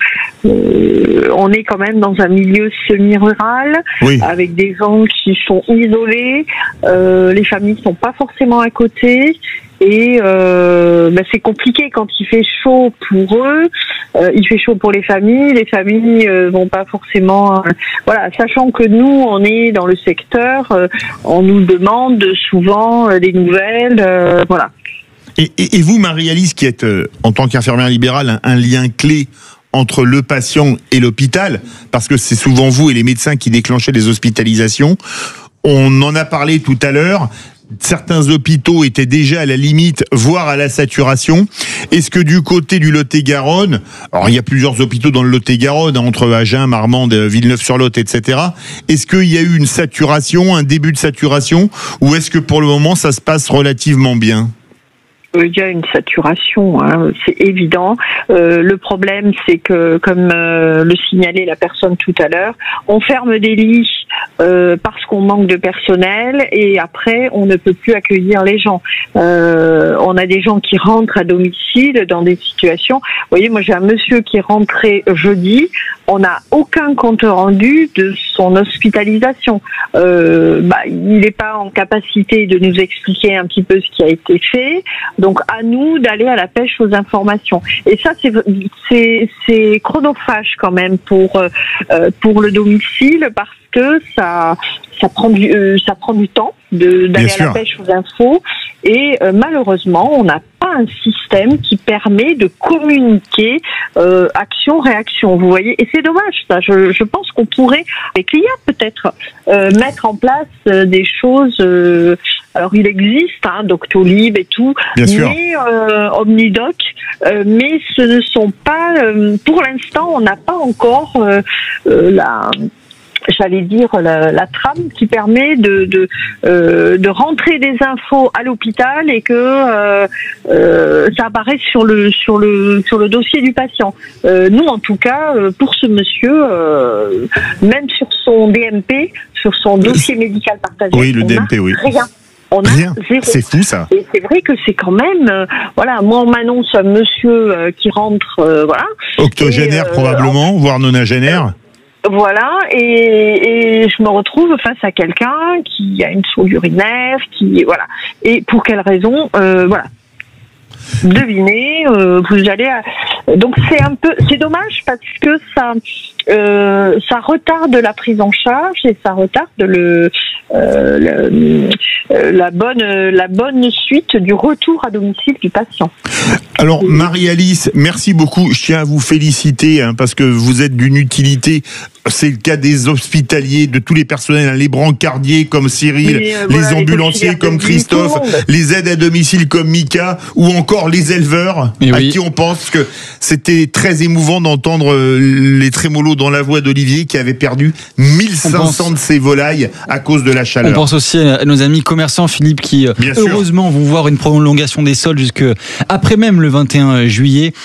euh, on est quand même dans un milieu semi-rural, oui. avec des gens qui sont isolés, euh, les familles ne sont pas forcément à côté. Et euh, bah c'est compliqué quand il fait chaud pour eux, euh, il fait chaud pour les familles, les familles euh, vont pas forcément... Euh, voilà, sachant que nous, on est dans le secteur, euh, on nous demande souvent euh, des nouvelles, euh, voilà. Et, et, et vous, Marie-Alice, qui êtes, euh, en tant qu'infirmière libérale, un, un lien clé entre le patient et l'hôpital, parce que c'est souvent vous et les médecins qui déclenchez les hospitalisations, on en a parlé tout à l'heure, certains hôpitaux étaient déjà à la limite, voire à la saturation. Est-ce que du côté du Lot-et-Garonne, alors il y a plusieurs hôpitaux dans le Lot-et-Garonne, entre Agen, Marmande, Villeneuve-sur-Lot, et cetera. Est-ce qu'il y a eu une saturation, un début de saturation, ou est-ce que pour le moment ça se passe relativement bien ? Il y a une saturation, hein, c'est évident. Euh, le problème, c'est que, comme euh, le signalait la personne tout à l'heure, on ferme des lits euh, parce qu'on manque de personnel et après, on ne peut plus accueillir les gens. Euh, on a des gens qui rentrent à domicile dans des situations... Vous voyez, moi, j'ai un monsieur qui est rentré jeudi, on n'a aucun compte rendu de son hospitalisation. Euh, bah, il n'est pas en capacité de nous expliquer un petit peu ce qui a été fait. Donc, à nous d'aller à la pêche aux informations. Et ça, c'est, c'est, c'est chronophage quand même pour, euh, pour le domicile parce que ça, ça prend du, euh, ça prend du temps de, d'aller à la pêche aux infos. Et euh, malheureusement, on n'a pas un système qui permet de communiquer euh, action-réaction. Vous voyez, et c'est dommage ça. Je, je pense qu'on pourrait, avec l'I A peut-être, euh, mettre en place euh, des choses. Euh, alors il existe, hein, Doctolib et tout, Bien sûr. mais euh, Omnidoc, euh, mais ce ne sont pas. Euh, pour l'instant, on n'a pas encore euh, euh, la. J'allais dire la, la trame qui permet de de, euh, de rentrer des infos à l'hôpital et que euh, euh, ça apparaisse sur le sur le sur le dossier du patient. Euh, nous, en tout cas, pour ce monsieur, euh, même sur son D M P, sur son dossier médical partagé, oui, le D M P, oui. Rien. On a Rien. Zéro. C'est fou ça. Et c'est vrai que c'est quand même, euh, voilà, moi on m'annonce un monsieur euh, qui rentre, euh, voilà. Octogénaire et, euh, probablement, voire nonagénaire. Voilà, et, et je me retrouve face à quelqu'un qui a une soude urinaire, qui voilà. Et pour quelle raison, euh, voilà. Devinez, euh, vous allez. À... Donc c'est un peu, c'est dommage parce que ça, euh, ça retarde la prise en charge et ça retarde le, euh, le euh, la bonne, la bonne suite du retour à domicile du patient. Alors Marie-Alice, merci beaucoup. Je tiens à vous féliciter hein, parce que vous êtes d'une utilité. C'est le cas des hospitaliers, de tous les personnels, hein, les brancardiers comme Cyril, oui, euh, les voilà, ambulanciers les comme Christophe, les aides à domicile comme Mika, ou encore les éleveurs Et à oui. qui on pense que c'était très émouvant d'entendre les trémolos dans la voix d'Olivier qui avait perdu mille cinq cents de ses volailles à cause de la chaleur. On pense aussi à nos amis commerçants, Philippe, qui Bien heureusement sûr. vont voir une prolongation des soldes jusque après même le vingt et un juillet.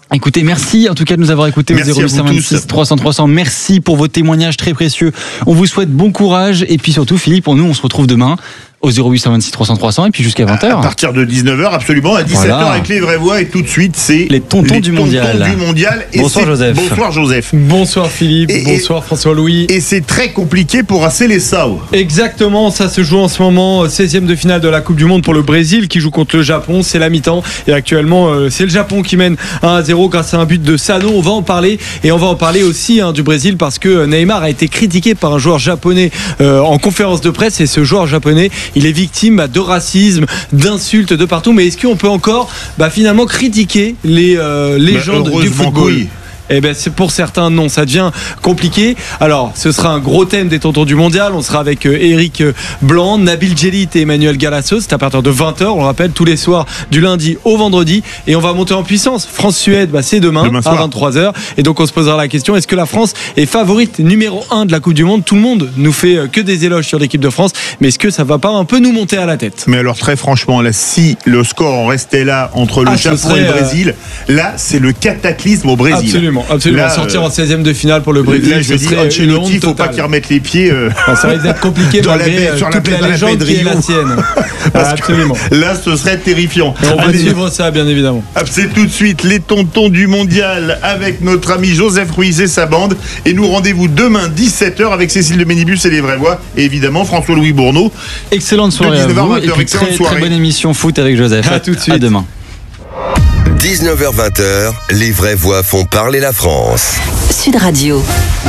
Écoutez, merci en tout cas de nous avoir écoutés au zéro huit cent vingt-six trois cents trois cents. Merci pour vos témoignages très précieux. On vous souhaite bon courage et puis surtout Philippe, nous on se retrouve demain au zéro huit cent vingt-six trois cents trois cents et puis jusqu'à vingt heures. À partir de dix-neuf heures, absolument, à dix-sept heures voilà. Avec les vraies voix et tout de suite c'est les tontons les du tontons mondial. Du mondial et bonsoir Joseph. Bonsoir Joseph. Bonsoir Philippe. Et, bonsoir François-Louis. Et c'est très compliqué pour A C Seleção. Exactement, ça se joue en ce moment, seizième de finale de la Coupe du Monde pour le Brésil qui joue contre le Japon. C'est la mi-temps et actuellement euh, c'est le Japon qui mène un à zéro grâce à un but de Sano. On va en parler et on va en parler aussi hein, du Brésil parce que Neymar a été critiqué par un joueur japonais euh, en conférence de presse et ce joueur japonais, il est victime de racisme, d'insultes de partout. Mais est-ce qu'on peut encore bah, finalement critiquer les euh, légendes bah, du football oui. Eh ben c'est pour certains non, ça devient compliqué. Alors ce sera un gros thème des tontons du mondial. On sera avec euh, Eric Blanc, Nabil Djellit et Emmanuel Galasso. C'est à partir de vingt heures, on le rappelle, tous les soirs du lundi au vendredi. Et on va monter en puissance. France-Suède, bah, c'est demain, demain à vingt-trois heures. Et donc on se posera la question, est-ce que la France est favorite numéro un de la Coupe du Monde? Tout le monde nous fait euh, que des éloges sur l'équipe de France, mais est-ce que ça va pas un peu nous monter à la tête? Mais alors très franchement, là, si le score en restait là entre le ah, Japon serait, et le Brésil, euh... là c'est le cataclysme au Brésil. Absolument. Absolument, là, sortir en seizième de finale pour le Brésil. Là, je dis, Ancelotti, il ne faut pas qu'il remette les pieds. Euh, ah, ça risque d'être compliqué malgré la, sur toute la, la légende qui est la sienne. Ah, absolument. Là, ce serait terrifiant. Et on va Allez, suivre ça, bien évidemment. C'est tout de suite les tontons du mondial avec notre ami Joseph Ruiz et sa bande. Et nous rendez-vous demain dix-sept heures avec Cécile de Ménibus et les vraies voix. Et évidemment, François-Louis Bourneau. Excellente soirée à vous. Et puis très, très bonne émission foot avec Joseph. À tout de suite. À demain. dix-neuf heures vingt, les vraies voix font parler la France. Sud Radio.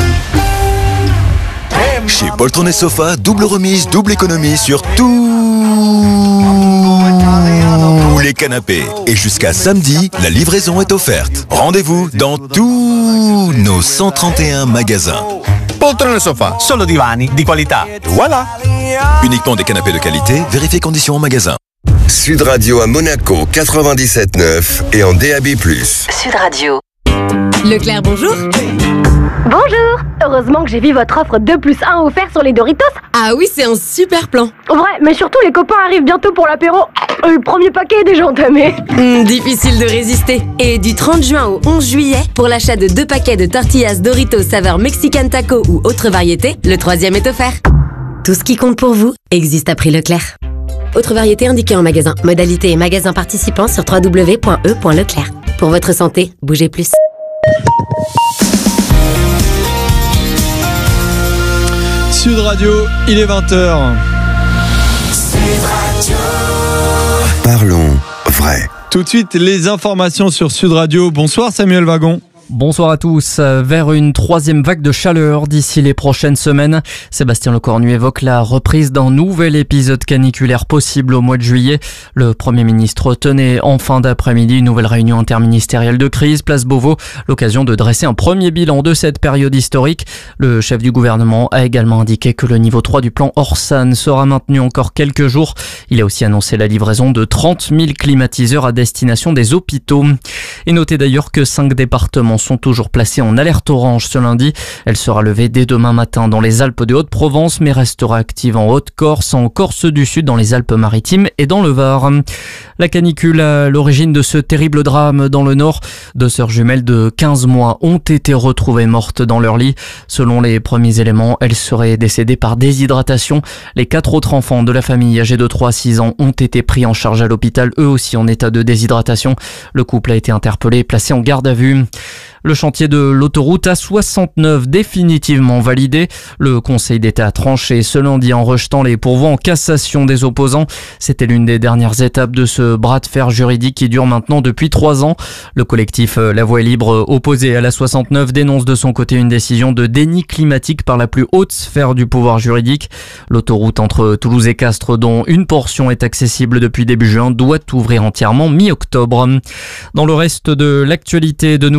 Chez Poltron et Sofa, double remise, double économie sur tous les canapés. Et jusqu'à samedi, la livraison est offerte. Rendez-vous dans tous nos cent trente et un magasins. Poltron et Sofa, solo divani di qualità. Voilà. Uniquement des canapés de qualité, vérifiez conditions en magasin. Sud Radio à Monaco quatre-vingt-dix-sept neuf et en D A B plus. Sud Radio. Leclerc, bonjour. Bonjour. Heureusement que j'ai vu votre offre deux plus un offert sur les Doritos. Ah oui, c'est un super plan. Vrai, mais surtout les copains arrivent bientôt pour l'apéro. Le premier paquet est déjà entamé. Mmh, difficile de résister. Et du trente juin au onze juillet, pour l'achat de deux paquets de tortillas Doritos saveur Mexican Taco ou autre variété, le troisième est offert. Tout ce qui compte pour vous existe à prix Leclerc. Autre variété indiquée en magasin. Modalité et magasin participants sur w w w point e point leclerc. Pour votre santé, bougez plus. Sud Radio, il est vingt heures. Sud Radio. Parlons vrai. Tout de suite, les informations sur Sud Radio. Bonsoir Samuel Wagon. Bonsoir à tous. Vers une troisième vague de chaleur d'ici les prochaines semaines, Sébastien Lecornu évoque la reprise d'un nouvel épisode caniculaire possible au mois de juillet. Le Premier ministre tenait en fin d'après-midi une nouvelle réunion interministérielle de crise, place Beauvau, l'occasion de dresser un premier bilan de cette période historique. Le chef du gouvernement a également indiqué que le niveau trois du plan Orsan sera maintenu encore quelques jours. Il a aussi annoncé la livraison de trente mille climatiseurs à destination des hôpitaux. Et notez d'ailleurs que cinq départements sont toujours placés en alerte orange ce lundi. Elle sera levée dès demain matin dans les Alpes de Haute-Provence, mais restera active en Haute-Corse, en Corse du Sud, dans les Alpes-Maritimes et dans le Var. La canicule à l'origine de ce terrible drame dans le Nord. Deux sœurs jumelles de quinze mois ont été retrouvées mortes dans leur lit. Selon les premiers éléments, elles seraient décédées par déshydratation. Les quatre autres enfants de la famille âgés de trois à six ans ont été pris en charge à l'hôpital, eux aussi en état de déshydratation. Le couple a été interpellé et placé en garde à vue. Le chantier de l'autoroute A soixante-neuf définitivement validé. Le Conseil d'État a tranché ce lundi en rejetant les pourvois en cassation des opposants. C'était l'une des dernières étapes de ce bras de fer juridique qui dure maintenant depuis trois ans. Le collectif La Voix est libre, opposé à la soixante-neuf, dénonce de son côté une décision de déni climatique par la plus haute sphère du pouvoir juridique. L'autoroute entre Toulouse et Castres, dont une portion est accessible depuis début juin, doit ouvrir entièrement mi-octobre. Dans le reste de l'actualité, de nouvelles secours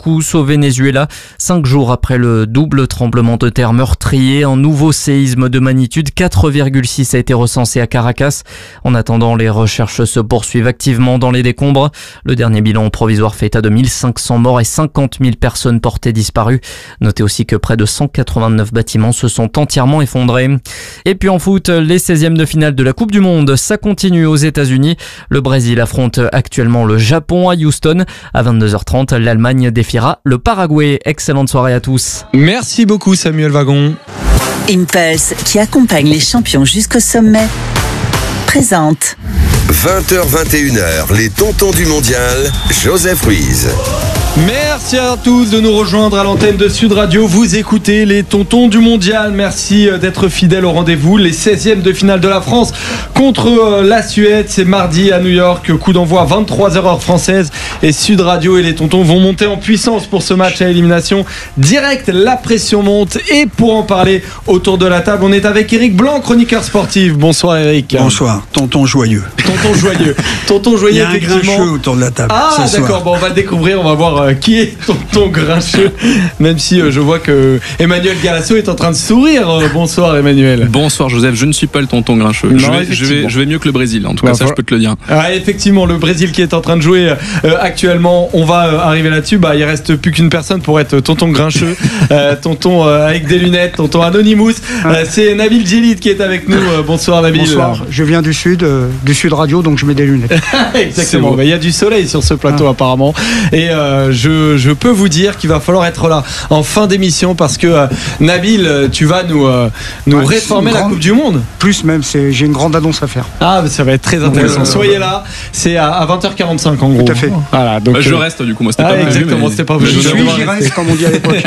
secousse au Venezuela, cinq jours après le double tremblement de terre meurtrier. Un nouveau séisme de magnitude quatre virgule six a été recensé à Caracas. En attendant, les recherches se poursuivent activement dans les décombres. Le dernier bilan provisoire fait état de mille cinq cents morts et cinquante mille personnes portées disparues. Notez aussi que près de cent quatre-vingt-neuf bâtiments se sont entièrement effondrés. Et puis en foot, les seizièmes de finale de la Coupe du Monde, ça continue aux États-Unis. Le Brésil affronte actuellement le Japon à Houston. À vingt-deux heures trente, l'Allemagne défiera le Paraguay. Excellente soirée à tous. Merci beaucoup Samuel Wagon. Impulse, qui accompagne les champions jusqu'au sommet, présente. vingt heures vingt et une heures, les tontons du mondial, Joseph Ruiz. Merci à tous de nous rejoindre à l'antenne de Sud Radio. Vous écoutez les tontons du mondial. Merci d'être fidèles au rendez-vous. Les seizièmes de finale de la France contre la Suède. C'est mardi à New York. Coup d'envoi à vingt-trois heures heure française. Et Sud Radio et les tontons vont monter en puissance pour ce match à élimination directe. La pression monte. Et pour en parler autour de la table, on est avec Eric Blanc, chroniqueur sportif. Bonsoir Eric. Bonsoir. Tonton joyeux. Tonton joyeux. Tonton joyeux. Il y a un effectivement. grincheux autour de la table. Ah d'accord. Bon, on va le découvrir. On va voir euh, qui est Tonton grincheux. Même si euh, je vois que Emmanuel Galasso est en train de sourire. Euh, bonsoir Emmanuel. Bonsoir Joseph. Je ne suis pas le Tonton grincheux. Non, je, vais, je, vais, je vais mieux que le Brésil. En tout cas, bah, ça, je peux te le dire. Ah, effectivement, le Brésil qui est en train de jouer euh, actuellement. On va euh, arriver là-dessus. Bah, il reste plus qu'une personne pour être Tonton grincheux. euh, tonton euh, avec des lunettes. Tonton Anonymous. Euh, c'est Nabil Djellit qui est avec nous. Euh, bonsoir Nabil. Bonsoir. Je viens du sud, euh, du Sud Radio, donc je mets des lunettes. Exactement. Il bah, y a du soleil sur ce plateau ah. apparemment. Et euh, je, je peux vous dire qu'il va falloir être là en fin d'émission parce que euh, Nabil, tu vas nous, euh, nous ouais, réformer grande, la Coupe du Monde. Plus même, c'est, j'ai une grande annonce à faire. Ah, ça va être très intéressant. Euh, Soyez là, c'est à, à vingt heures quarante-cinq en gros. Tout à fait. Voilà, donc, bah, je reste du coup, moi c'était ah, pas prévu. Exactement, c'était pas Je, je suis, j'y reste comme on dit à l'époque.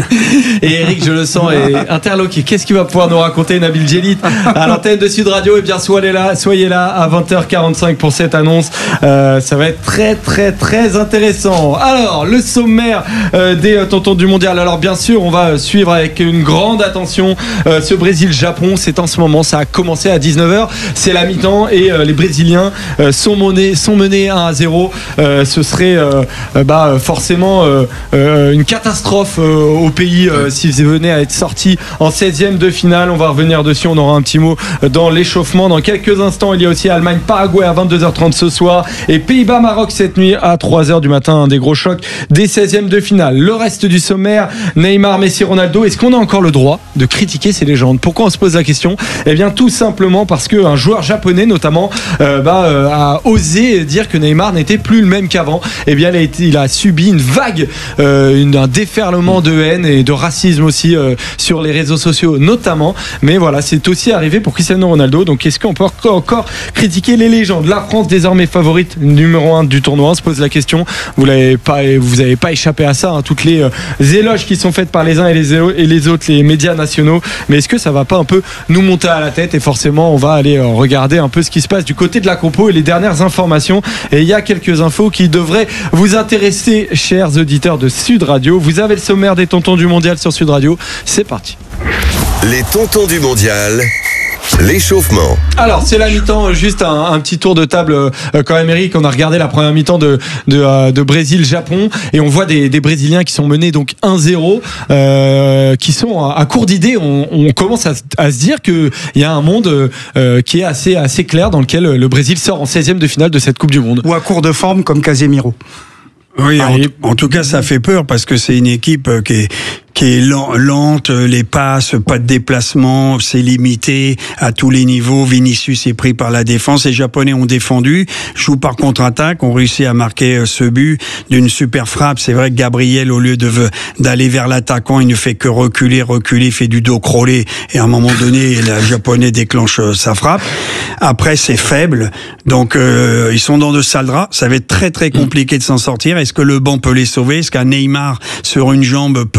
Et Eric, je le sens, est interloqué. Qu'est-ce qu'il va pouvoir nous raconter, Nabil Djellit, à l'antenne de Sud Radio? Et bien, soyez là, soyez là à vingt heures quarante-cinq pour cette annonce. Euh, ça va être très, très, très intéressant. Alors, le sommaire euh, des euh, tontons du mondial. Alors, bien sûr, on va suivre avec une grande attention euh, ce Brésil-Japon. C'est en ce moment, ça a commencé à dix-neuf heures. C'est la mi-temps et euh, les Brésiliens euh, sont, menés, sont menés un à zéro. Euh, ce serait euh, bah, forcément euh, euh, une catastrophe euh, au pays euh, s'ils venaient à être sortis en seizième de finale. On va revenir dessus. On aura un petit mot dans l'échauffement. Dans quelques instants, il y a aussi Allemagne-Paraguay à vingt-deux heures trente ce soir et Pays-Bas-Maroc cette nuit à trois heures du matin. Un des gros chocs des seizièmes de finale. Le reste du sommaire, Neymar, Messi, Ronaldo. Est-ce qu'on a encore le droit de critiquer ces légendes? Pourquoi on se pose la question? Eh bien, tout simplement parce qu'un joueur japonais, notamment, euh, bah, euh, a osé dire que Neymar n'était plus le même qu'avant. Eh bien, il a, été, il a subi une vague, euh, une, un déferlement de haine et de racisme aussi euh, sur les réseaux sociaux, notamment. Mais voilà, c'est aussi arrivé pour Cristiano Ronaldo. Donc, est-ce qu'on peut encore, encore critiquer les légendes? La France, désormais favorite numéro un du tournoi, on se pose la question. Vous n'avez pas, vous n'avez pas échappé à ça, hein, toutes les euh, éloges qui sont faites par les uns et les, et les autres, les médias nationaux. Mais est-ce que ça va pas un peu nous monter à la tête? Et forcément, on va aller euh, regarder un peu ce qui se passe du côté de la compo et les dernières informations. Et il y a quelques infos qui devraient vous intéresser, chers auditeurs de Sud Radio. Vous avez le sommaire des tontons du mondial sur Sud Radio. C'est parti. Les tontons du mondial. L'échauffement. Alors c'est la mi-temps, juste un, un petit tour de table euh, quand même Eric. On a regardé la première mi-temps de, de, euh, de Brésil-Japon et on voit des, des Brésiliens qui sont menés donc un zéro, euh, qui sont à, à court d'idées. On, on commence à, à se dire qu'il y a un monde euh, qui est assez, assez clair dans lequel le Brésil sort en seizième de finale de cette Coupe du Monde. Ou à court de forme comme Casemiro. Oui, en, en tout cas ça fait peur parce que c'est une équipe qui est qui est lente, les passes, pas de déplacement, c'est limité à tous les niveaux. Vinicius est pris par la défense. Les Japonais ont défendu, jouent par contre-attaque, ont réussi à marquer ce but d'une super frappe. C'est vrai que Gabriel, au lieu de d'aller vers l'attaquant, il ne fait que reculer, reculer, fait du dos crawlé. Et à un moment donné, le Japonais déclenche sa frappe. Après, c'est faible. Donc, euh, ils sont dans de sales draps. Ça va être très, très compliqué de s'en sortir. Est-ce que le banc peut les sauver? Est-ce qu'un Neymar sur une jambe peut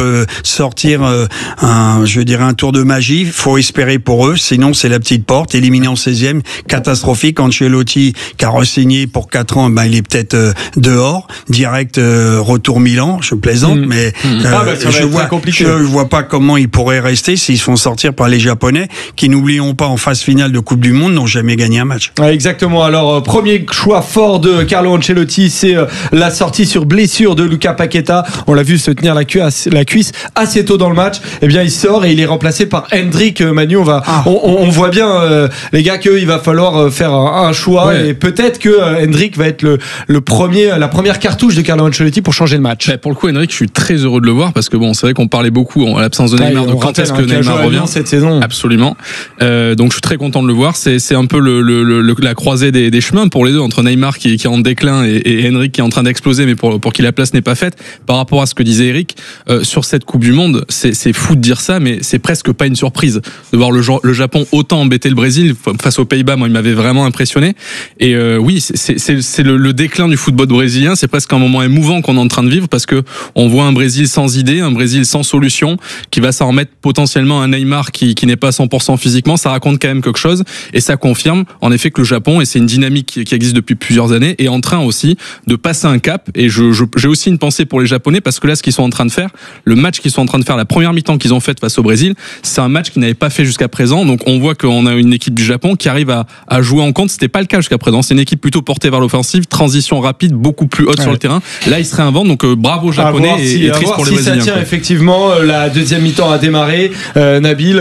sortir euh, un, je dirais un tour de magie. Faut espérer pour eux, sinon c'est la petite porte. Éliminé en seizième, catastrophique. Ancelotti, qui a re-signé pour quatre ans, ben il est peut-être euh, dehors. Direct euh, retour Milan. Je plaisante, mmh. mais mmh. euh, ah bah, je vois, je vois pas comment ils pourraient rester s'ils se font sortir par les Japonais, qui n'oublions pas en phase finale de Coupe du Monde n'ont jamais gagné un match. Ouais, exactement. Alors euh, premier choix fort de Carlo Ancelotti, c'est euh, la sortie sur blessure de Lucas Paqueta. On l'a vu se tenir la, cu- la cuisse assez tôt dans le match. Eh bien, il sort et il est remplacé par Hendrik. Manu, on va, ah. on, on voit bien euh, les gars qu'il va falloir faire un, un choix ouais. et peut-être que euh, Hendrik va être le, le premier, la première cartouche de Carlo Ancelotti pour changer le match. Bah, pour le coup, Hendrik, je suis très heureux de le voir parce que bon, c'est vrai qu'on parlait beaucoup à l'absence de Neymar, ouais, de quand est-ce que Neymar revient cette saison. Absolument. Euh, donc, je suis très content de le voir. C'est, c'est un peu le, le, le, la croisée des, des chemins pour les deux entre Neymar qui, qui est en déclin et, et Hendrik qui est en train d'exploser, mais pour, pour qui la place n'est pas faite. Par rapport à ce que disait Eric, euh, sur cette Coupe du Monde, c'est, c'est fou de dire ça, mais c'est presque pas une surprise de voir le, le Japon autant embêter le Brésil face aux Pays-Bas. Moi, il m'avait vraiment impressionné. Et euh, oui, c'est, c'est, c'est le, le déclin du football brésilien. C'est presque un moment émouvant qu'on est en train de vivre parce que on voit un Brésil sans idée, un Brésil sans solution, qui va s'en remettre potentiellement à un Neymar qui, qui n'est pas à cent pour cent physiquement. Ça raconte quand même quelque chose et ça confirme en effet que le Japon, et c'est une dynamique qui, qui existe depuis plusieurs années, est en train aussi de passer un cap. Et je, je, j'ai aussi une pensée pour les Japonais parce que là, ce qu'ils sont en train de faire, le match qu'ils sont en train de faire, la première mi-temps qu'ils ont faite face au Brésil, c'est un match qu'ils n'avaient pas fait jusqu'à présent. Donc on voit qu'on a une équipe du Japon qui arrive à, à jouer en compte. C'était pas le cas jusqu'à présent. C'est une équipe plutôt portée vers l'offensive, transition rapide, beaucoup plus haute ouais. sur le terrain. Là, ils se réinventent. Donc euh, bravo Japonais et, si, et triste pour les si Brésiliens. Ça tient, effectivement, la deuxième mi-temps a démarré. Euh, Nabil,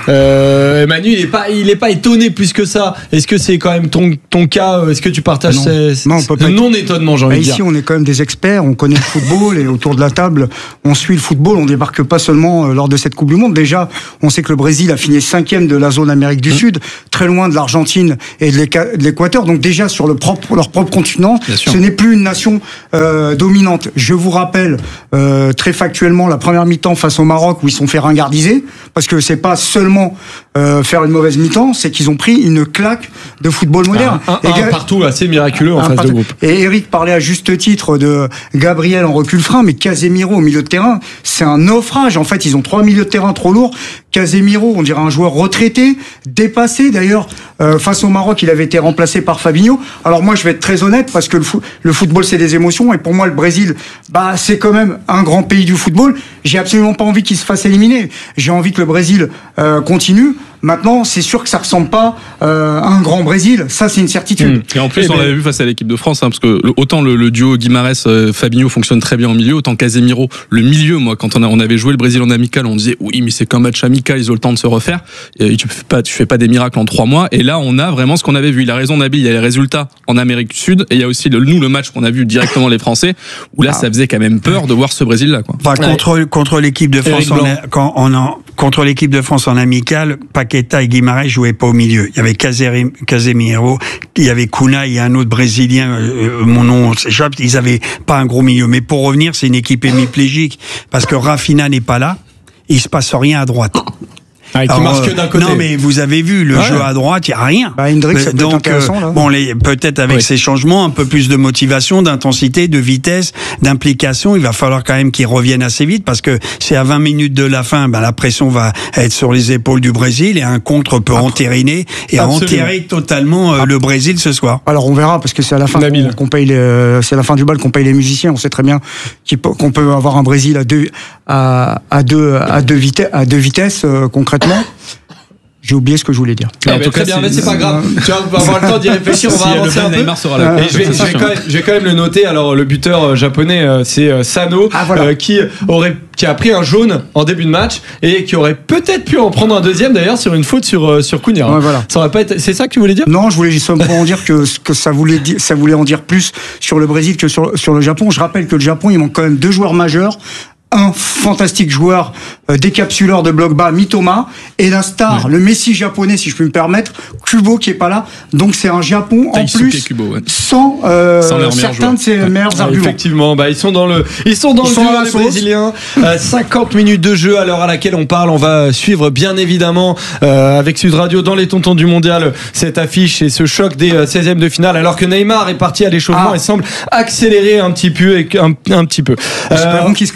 euh, Manu, il est pas, il est pas étonné plus que ça. Est-ce que c'est quand même ton ton cas? Est-ce que tu partages ces, non, on peut pas non étonnement, j'ai envie de dire. Ici, on est quand même des experts. On connaît le football et autour de la table, on suit le football. On débarque pas seulement lors de cette Coupe du Monde. Déjà, on sait que le Brésil a fini cinquième de la zone Amérique du mmh. Sud, très loin de l'Argentine et de l'Équateur. Donc déjà sur le propre, leur propre continent, ce n'est plus une nation euh, dominante. Je vous rappelle euh, très factuellement la première mi-temps face au Maroc où ils sont fait ringardiser, parce que c'est pas seulement euh, faire une mauvaise mi-temps, c'est qu'ils ont pris une claque de football moderne. Un, un, un partout assez miraculeux en phase partout. de groupe. Et Eric parlait à juste titre de Gabriel en recul frein, mais Casemiro au milieu de terrain, c'est un naufrage. En fait, ils ont trois milieux de terrain trop lourds. Casemiro, on dirait un joueur retraité, dépassé. D'ailleurs, euh, face au Maroc, il avait été remplacé par Fabinho. Alors moi, je vais être très honnête parce que le, fo- le football, c'est des émotions. Et pour moi, le Brésil, bah, c'est quand même un grand pays du football. J'ai absolument pas envie qu'il se fasse éliminer. J'ai envie que le Brésil euh, continue. Maintenant, c'est sûr que ça ressemble pas euh, à un grand Brésil. Ça, c'est une certitude. Mmh. Et en plus, et on ben... l'avait vu face à l'équipe de France, hein, parce que le, autant le, le duo Guimarães-Fabinho fonctionne très bien au milieu, autant Casemiro, le milieu, moi, quand on, a, on avait joué le Brésil en amical, on disait oui, mais c'est qu'un match amical, ils ont le temps de se refaire. Et tu fais pas, tu fais pas des miracles en trois mois. Et là, on a vraiment ce qu'on avait vu. Il a raison, Nabil. Il y a les résultats en Amérique du Sud, et il y a aussi le, nous le match qu'on a vu directement les Français, où là, ah. ça faisait quand même peur de voir ce Brésil-là, quoi. Enfin, contre ouais. contre l'équipe de France, en, quand on en, contre l'équipe de France en amical, Paqueta et Guimarães jouaient pas au milieu. Il y avait Casemiro, il y avait Cunha, il y a un autre Brésilien, euh, mon nom s'échappe, ils avaient pas un gros milieu. Mais pour revenir, c'est une équipe hémiplégique, parce que Rafinha n'est pas là, il se passe rien à droite. Ah, qui Alors, marche que d'un côté. Non, mais vous avez vu le ouais. jeu à droite, il y a rien. Bah, Hendrik, ça peut donc, être intéressant, là. bon, les, peut-être avec oui. ces changements, un peu plus de motivation, d'intensité, de vitesse, d'implication. Il va falloir quand même qu'ils reviennent assez vite, parce que c'est à vingt minutes de la fin, ben la pression va être sur les épaules du Brésil et un contre peut Après, entériner et absolument. enterrer totalement euh, le Brésil ce soir. Alors on verra, parce que c'est à la fin qu'on, qu'on paye les, c'est à la fin du bal qu'on paye les musiciens. On sait très bien qu'on peut avoir un Brésil à deux, à, à deux, à deux vitesses, à deux vitesses euh, concrètement. J'ai oublié ce que je voulais dire. Ah, en tout cas, très bien, mais c'est pas grave. Tu vas avoir le temps d'y réfléchir. On va si avancer un peu. Neymar sera là. Et je vais, je, vais quand même, je vais quand même le noter. Alors, le buteur japonais, c'est Sano, ah, voilà. euh, qui aurait, qui a pris un jaune en début de match et qui aurait peut-être pu en prendre un deuxième d'ailleurs sur une faute sur sur Cunha. Ouais, voilà. Ça aurait pas été. C'est ça que tu voulais dire? Non, je voulais simplement dire que que ça voulait dire, ça voulait en dire plus sur le Brésil que sur sur le Japon. Je rappelle que le Japon, il manque quand même deux joueurs majeurs. Un fantastique joueur euh, décapsuleur de bloc bas, Mitoma, et la star, ouais. le Messi japonais, si je peux me permettre, Kubo, qui est pas là. Donc c'est un Japon en plus Kubo, ouais. sans, euh, sans certains de ses ouais. meilleurs ah, arguments. Effectivement, bah ils sont dans le, ils sont dans ils le sont jeu, les Brésiliens. euh, cinquante minutes de jeu à l'heure à laquelle on parle. On va suivre bien évidemment euh, avec Sud Radio dans les Tontons du Mondial cette affiche et ce choc des euh, seizièmes de finale. Alors que Neymar est parti à l'échauffement ah. et semble accélérer un petit peu, un, un petit peu. Espérons euh, qu'il se claque pas.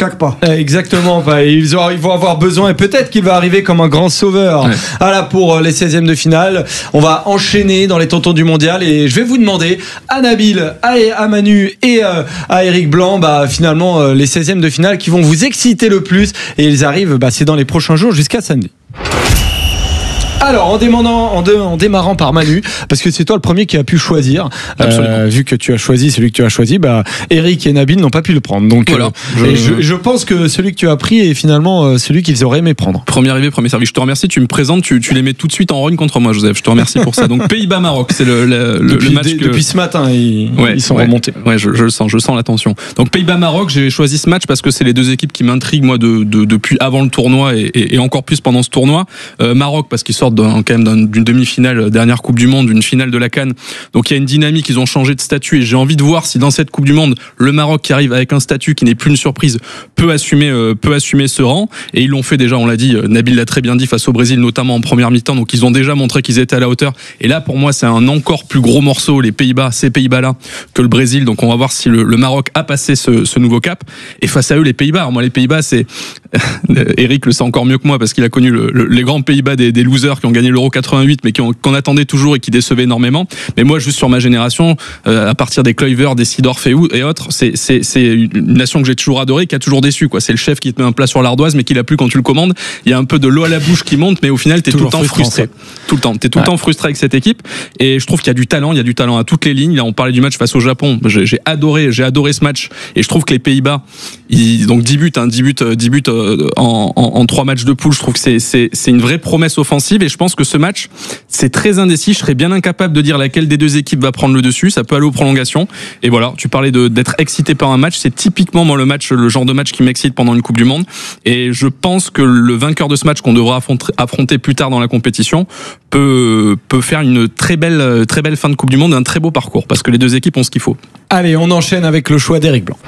Exactement. Bah, ils, ont, ils vont avoir besoin et peut-être qu'il va arriver comme un grand sauveur. Ouais. Voilà pour les seizièmes de finale. On va enchaîner dans les tontons du mondial et je vais vous demander à Nabil, à, à Manu et euh, à Eric Blanc, bah, finalement euh, les seizièmes de finale qui vont vous exciter le plus et ils arrivent, bah, c'est dans les prochains jours jusqu'à samedi. Alors, en démarrant, en, de, en démarrant par Manu, parce que c'est toi le premier qui a pu choisir. Euh, vu que tu as choisi celui que tu as choisi, bah, Eric et Nabil n'ont pas pu le prendre. Donc, voilà. euh, je... Je, je pense que celui que tu as pris est finalement euh, celui qu'ils auraient aimé prendre. Premier arrivé, premier servi. Je te remercie. Tu me présentes, tu, tu les mets tout de suite en run contre moi, Joseph. Je te remercie pour ça. Donc, Pays-Bas-Maroc, c'est le, le, depuis, le match. De, que... Depuis ce matin, ils, ouais, ils sont ouais, remontés. Ouais, je, je le sens, je sens la tension. Donc, Pays-Bas-Maroc, j'ai choisi ce match parce que c'est les deux équipes qui m'intriguent, moi, de, de, depuis avant le tournoi et, et, et encore plus pendant ce tournoi. Euh, Maroc, parce qu'ils sortent d'un, quand même d'un d'une demi-finale, dernière Coupe du Monde, une finale de la CAN. Donc il y a une dynamique, ils ont changé de statut et j'ai envie de voir si dans cette Coupe du Monde, le Maroc qui arrive avec un statut qui n'est plus une surprise peut assumer, euh, peut assumer ce rang. Et ils l'ont fait déjà, on l'a dit, Nabil l'a très bien dit, face au Brésil, notamment en première mi-temps. Donc ils ont déjà montré qu'ils étaient à la hauteur. Et là, pour moi, c'est un encore plus gros morceau, les Pays-Bas, ces Pays-Bas-là, que le Brésil. Donc on va voir si le, le Maroc a passé ce, ce nouveau cap. Et face à eux, les Pays-Bas. Alors moi, les Pays-Bas, c'est Eric le sait encore mieux que moi parce qu'il a connu le, le, les grands Pays-Bas des, des losers qui ont gagné l'Euro quatre-vingt-huit, mais qui ont, qu'on attendait toujours et qui décevaient énormément. Mais moi, juste sur ma génération, euh, à partir des Kluivert, des Seedorf et, et autres, c'est, c'est, c'est une nation que j'ai toujours adorée, qui a toujours déçu, quoi. C'est le chef qui te met un plat sur l'ardoise, mais qui l'a plus quand tu le commandes. Il y a un peu de l'eau à la bouche qui monte, mais au final, t'es tout le temps frustré. Ça. Tout le temps. T'es tout ouais. le temps frustré avec cette équipe. Et je trouve qu'il y a du talent, il y a du talent à toutes les lignes. Là, on parlait du match face au Japon. J'ai, j'ai adoré, j'ai adoré ce match. Et je trouve que les Pays-Bas, ils, donc dix buts, hein, dix buts, dix buts en, en, en trois matchs de poule. Je trouve que c'est, c'est, c'est une vraie promesse offensive. Et je pense que ce match, c'est très indécis. Je serais bien incapable de dire laquelle des deux équipes va prendre le dessus. Ça peut aller aux prolongations. Et voilà, tu parlais de, d'être excité par un match. C'est typiquement moi le match, le genre de match qui m'excite pendant une Coupe du Monde. Et je pense que le vainqueur de ce match qu'on devra affronter, affronter plus tard dans la compétition peut, peut faire une très belle, très belle fin de Coupe du Monde et un très beau parcours parce que les deux équipes ont ce qu'il faut. Allez, on enchaîne avec le choix d'Eric Blanc.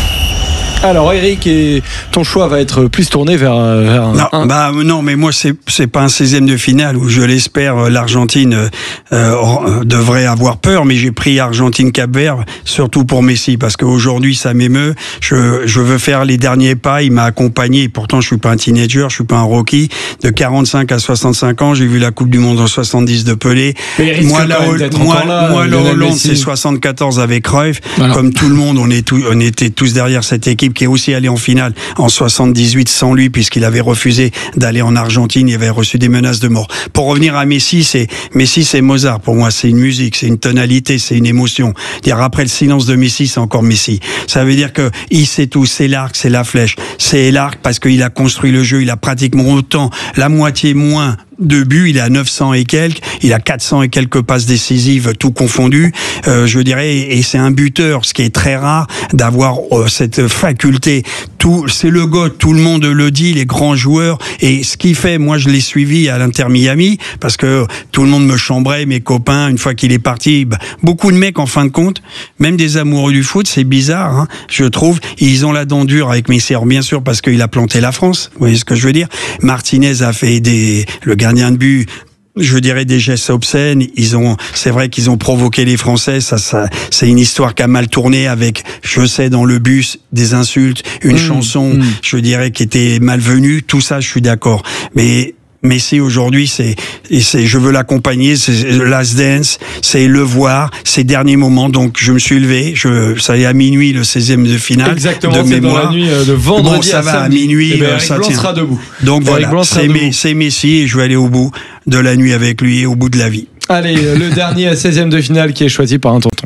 Alors Eric, et ton choix va être plus tourné vers, vers un, non, un... Bah, non, mais moi c'est c'est pas un seizième de finale où je l'espère l'Argentine euh, devrait avoir peur, mais j'ai pris Argentine-Cap-Vert surtout pour Messi parce qu'aujourd'hui ça m'émeut. Je je veux faire les derniers pas. Il m'a accompagné. Et pourtant je suis pas un teenager, je suis pas un rookie. De quarante-cinq à soixante-cinq ans, j'ai vu la Coupe du Monde en soixante-dix de Pelé. Moi la moi, là, moi la Hollande c'est soixante-quatorze avec Cruyff. Voilà. Comme tout le monde, on est tout, on était tous derrière cette équipe qui est aussi allé en finale en soixante-dix-huit sans lui puisqu'il avait refusé d'aller en Argentine, il avait reçu des menaces de mort. Pour revenir à Messi, c'est Messi c'est Mozart pour moi, c'est une musique, c'est une tonalité, c'est une émotion. Dire après le silence de Messi, c'est encore Messi. Ça veut dire que il sait tout, c'est l'arc, c'est la flèche, c'est l'arc parce qu'il a construit le jeu, il a pratiquement autant, la moitié moins de buts, il est à neuf cents et quelques, il a quatre cents et quelques passes décisives, tout confondu, euh, je dirais, et c'est un buteur, ce qui est très rare d'avoir euh, cette faculté. Tout, c'est le goût, tout le monde le dit, les grands joueurs, et ce qui fait, moi je l'ai suivi à l'Inter Miami, parce que tout le monde me chambrait, mes copains, une fois qu'il est parti, bah, beaucoup de mecs en fin de compte, même des amoureux du foot, c'est bizarre, hein, je trouve, ils ont la dent dure avec Messi, bien sûr, parce qu'il a planté la France, vous voyez ce que je veux dire. Martinez a fait des, le gardien de but, je dirais des gestes obscènes. Ils ont, c'est vrai qu'ils ont provoqué les Français. Ça, ça, c'est une histoire qui a mal tourné avec, je sais, dans le bus, des insultes, une mmh, chanson, mmh. je dirais, qui était malvenue. Tout ça, je suis d'accord. Mais Messi aujourd'hui, c'est, c'est, je veux l'accompagner, c'est le last dance, c'est le voir, ses derniers moments. Donc je me suis levé, je, ça est à minuit le seizième de finale. Exactement, de c'est mémoire. dans la nuit de vendredi bon, ça à va samedi. à minuit, et ben, Eric ça Blanc tient. sera debout. Donc Eric voilà, c'est, mes, c'est Messi et je vais aller au bout de la nuit avec lui et au bout de la vie. Allez, le dernier seizième de finale qui est choisi par un tonton.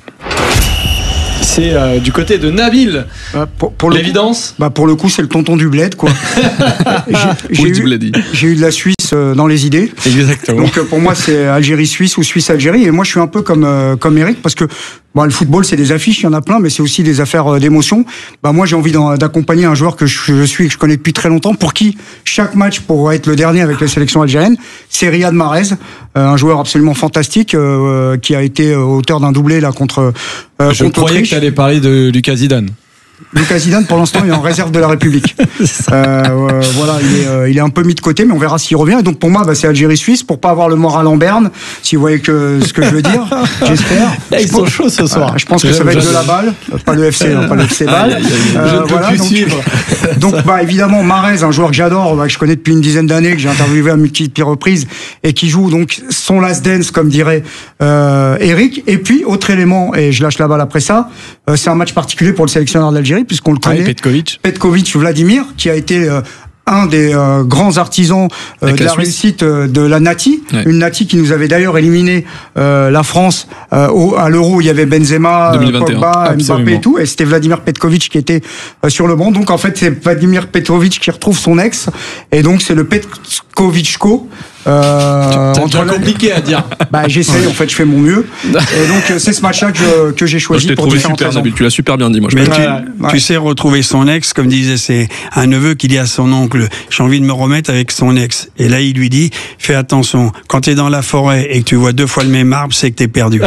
C'est euh, du côté de Nabil. Bah, pour, pour l'évidence. Coup, bah pour le coup, c'est le tonton du bled, quoi. j'ai, j'ai, eu, j'ai eu de la Suisse euh, dans les idées. Exactement. Donc euh, pour moi, c'est Algérie-Suisse ou Suisse-Algérie. Et moi, je suis un peu comme euh, comme Eric parce que bon, le football, c'est des affiches, il y en a plein, mais c'est aussi des affaires euh, d'émotion. Bah moi, j'ai envie d'accompagner un joueur que je, je suis, que je connais depuis très longtemps, pour qui chaque match pourra être le dernier avec la sélection algérienne. C'est Riyad Mahrez, euh, un joueur absolument fantastique euh, qui a été euh, auteur d'un doublé là contre. Euh, je contre croyais Autriche. que tu allais parler de Lucas Zidane. Lucas Zidane, pour l'instant, il est en réserve de la République. Euh, euh, voilà, il est, euh, il est un peu mis de côté, mais on verra s'il revient. Et donc pour moi, bah, c'est Algérie-Suisse, pour pas avoir le moral en berne, si vous voyez que, ce que je veux dire, j'espère. Là, ils sont chauds ce soir. Euh, je pense que ça va être de la balle, pas le F C, non, pas le F C balle. Euh, je ne peux voilà, plus donc, suivre. donc bah, évidemment, Mahrez, un joueur que j'adore, bah, que je connais depuis une dizaine d'années, que j'ai interviewé à multiples reprises, et qui joue donc son last dance, comme dirait euh, Eric. Et puis, autre élément, et je lâche la balle après ça, euh, c'est un match particulier pour le sélectionneur d'Algérie, puisqu'on le connaît. Ah, Petkovic. Petkovic Vladimir, qui a été euh, un des euh, grands artisans euh, de la, la réussite euh, de la Nati, ouais. Une Nati qui nous avait d'ailleurs éliminé euh, la France euh, au, à l'Euro. Il y avait Benzema, Pogba, Mbappé et tout, et c'était Vladimir Petkovic qui était euh, sur le banc. Donc en fait, c'est Vladimir Petkovic qui retrouve son ex, et donc c'est le Petkovic-co. Euh, c'est compliqué à dire. Bah j'essaye, en fait, je fais mon mieux. Et donc c'est ce match-là que, que j'ai choisi. Moi, je t'ai trouvé super, Nabil. Tu l'as super bien dit. Moi, je Mais tu, ouais. tu sais retrouver son ex, comme disait, c'est un neveu qui dit à son oncle, j'ai envie de me remettre avec son ex. Et là, il lui dit, fais attention, quand t'es dans la forêt et que tu vois deux fois le même arbre, c'est que t'es perdu.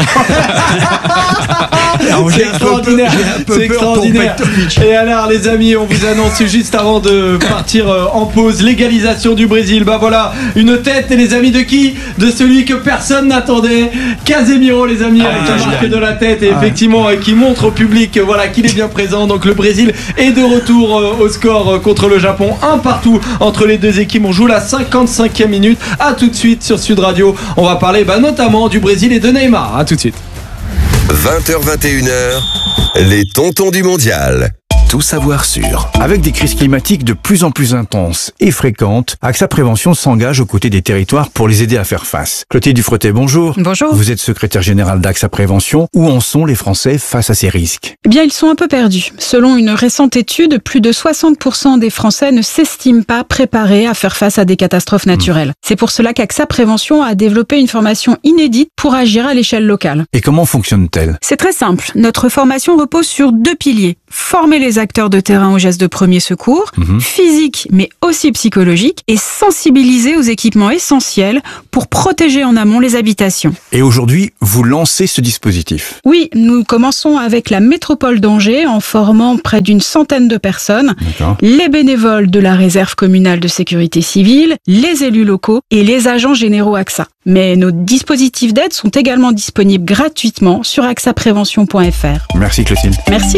Alors, c'est extraordinaire. C'est extraordinaire. Et alors, les amis, on vous annonce juste avant de partir en pause, légalisation du Brésil. Bah voilà, une tête. Et les amis de qui? De celui que personne n'attendait, Casemiro, les amis, avec la marque de la tête, et effectivement qui montre au public voilà qu'il est bien présent. Donc le Brésil est de retour au score contre le Japon, un partout entre les deux équipes. On joue la cinquante-cinquième minute. À tout de suite sur Sud Radio. On va parler bah, notamment du Brésil et de Neymar. À tout de suite. vingt heures vingt et une heures, les tontons du mondial. Tout savoir sur. Avec des crises climatiques de plus en plus intenses et fréquentes, AXA Prévention s'engage aux côtés des territoires pour les aider à faire face. Clotilde Dufretet, bonjour. Bonjour. Vous êtes secrétaire générale d'AXA Prévention. Où en sont les Français face à ces risques? Eh bien, ils sont un peu perdus. Selon une récente étude, plus de soixante pour cent des Français ne s'estiment pas préparés à faire face à des catastrophes naturelles. Mmh. C'est pour cela qu'AXA Prévention a développé une formation inédite pour agir à l'échelle locale. Et comment fonctionne-t-elle? C'est très simple. Notre formation repose sur deux piliers. Former les acteurs de terrain aux gestes de premier secours, mmh. physiques mais aussi psychologiques, et sensibiliser aux équipements essentiels pour protéger en amont les habitations. Et aujourd'hui, vous lancez ce dispositif? Oui, nous commençons avec la métropole d'Angers en formant près d'une centaine de personnes, les bénévoles de la réserve communale de sécurité civile, les élus locaux et les agents généraux AXA. Mais nos dispositifs d'aide sont également disponibles gratuitement sur axa prévention point f r. Merci Clotilde. Merci.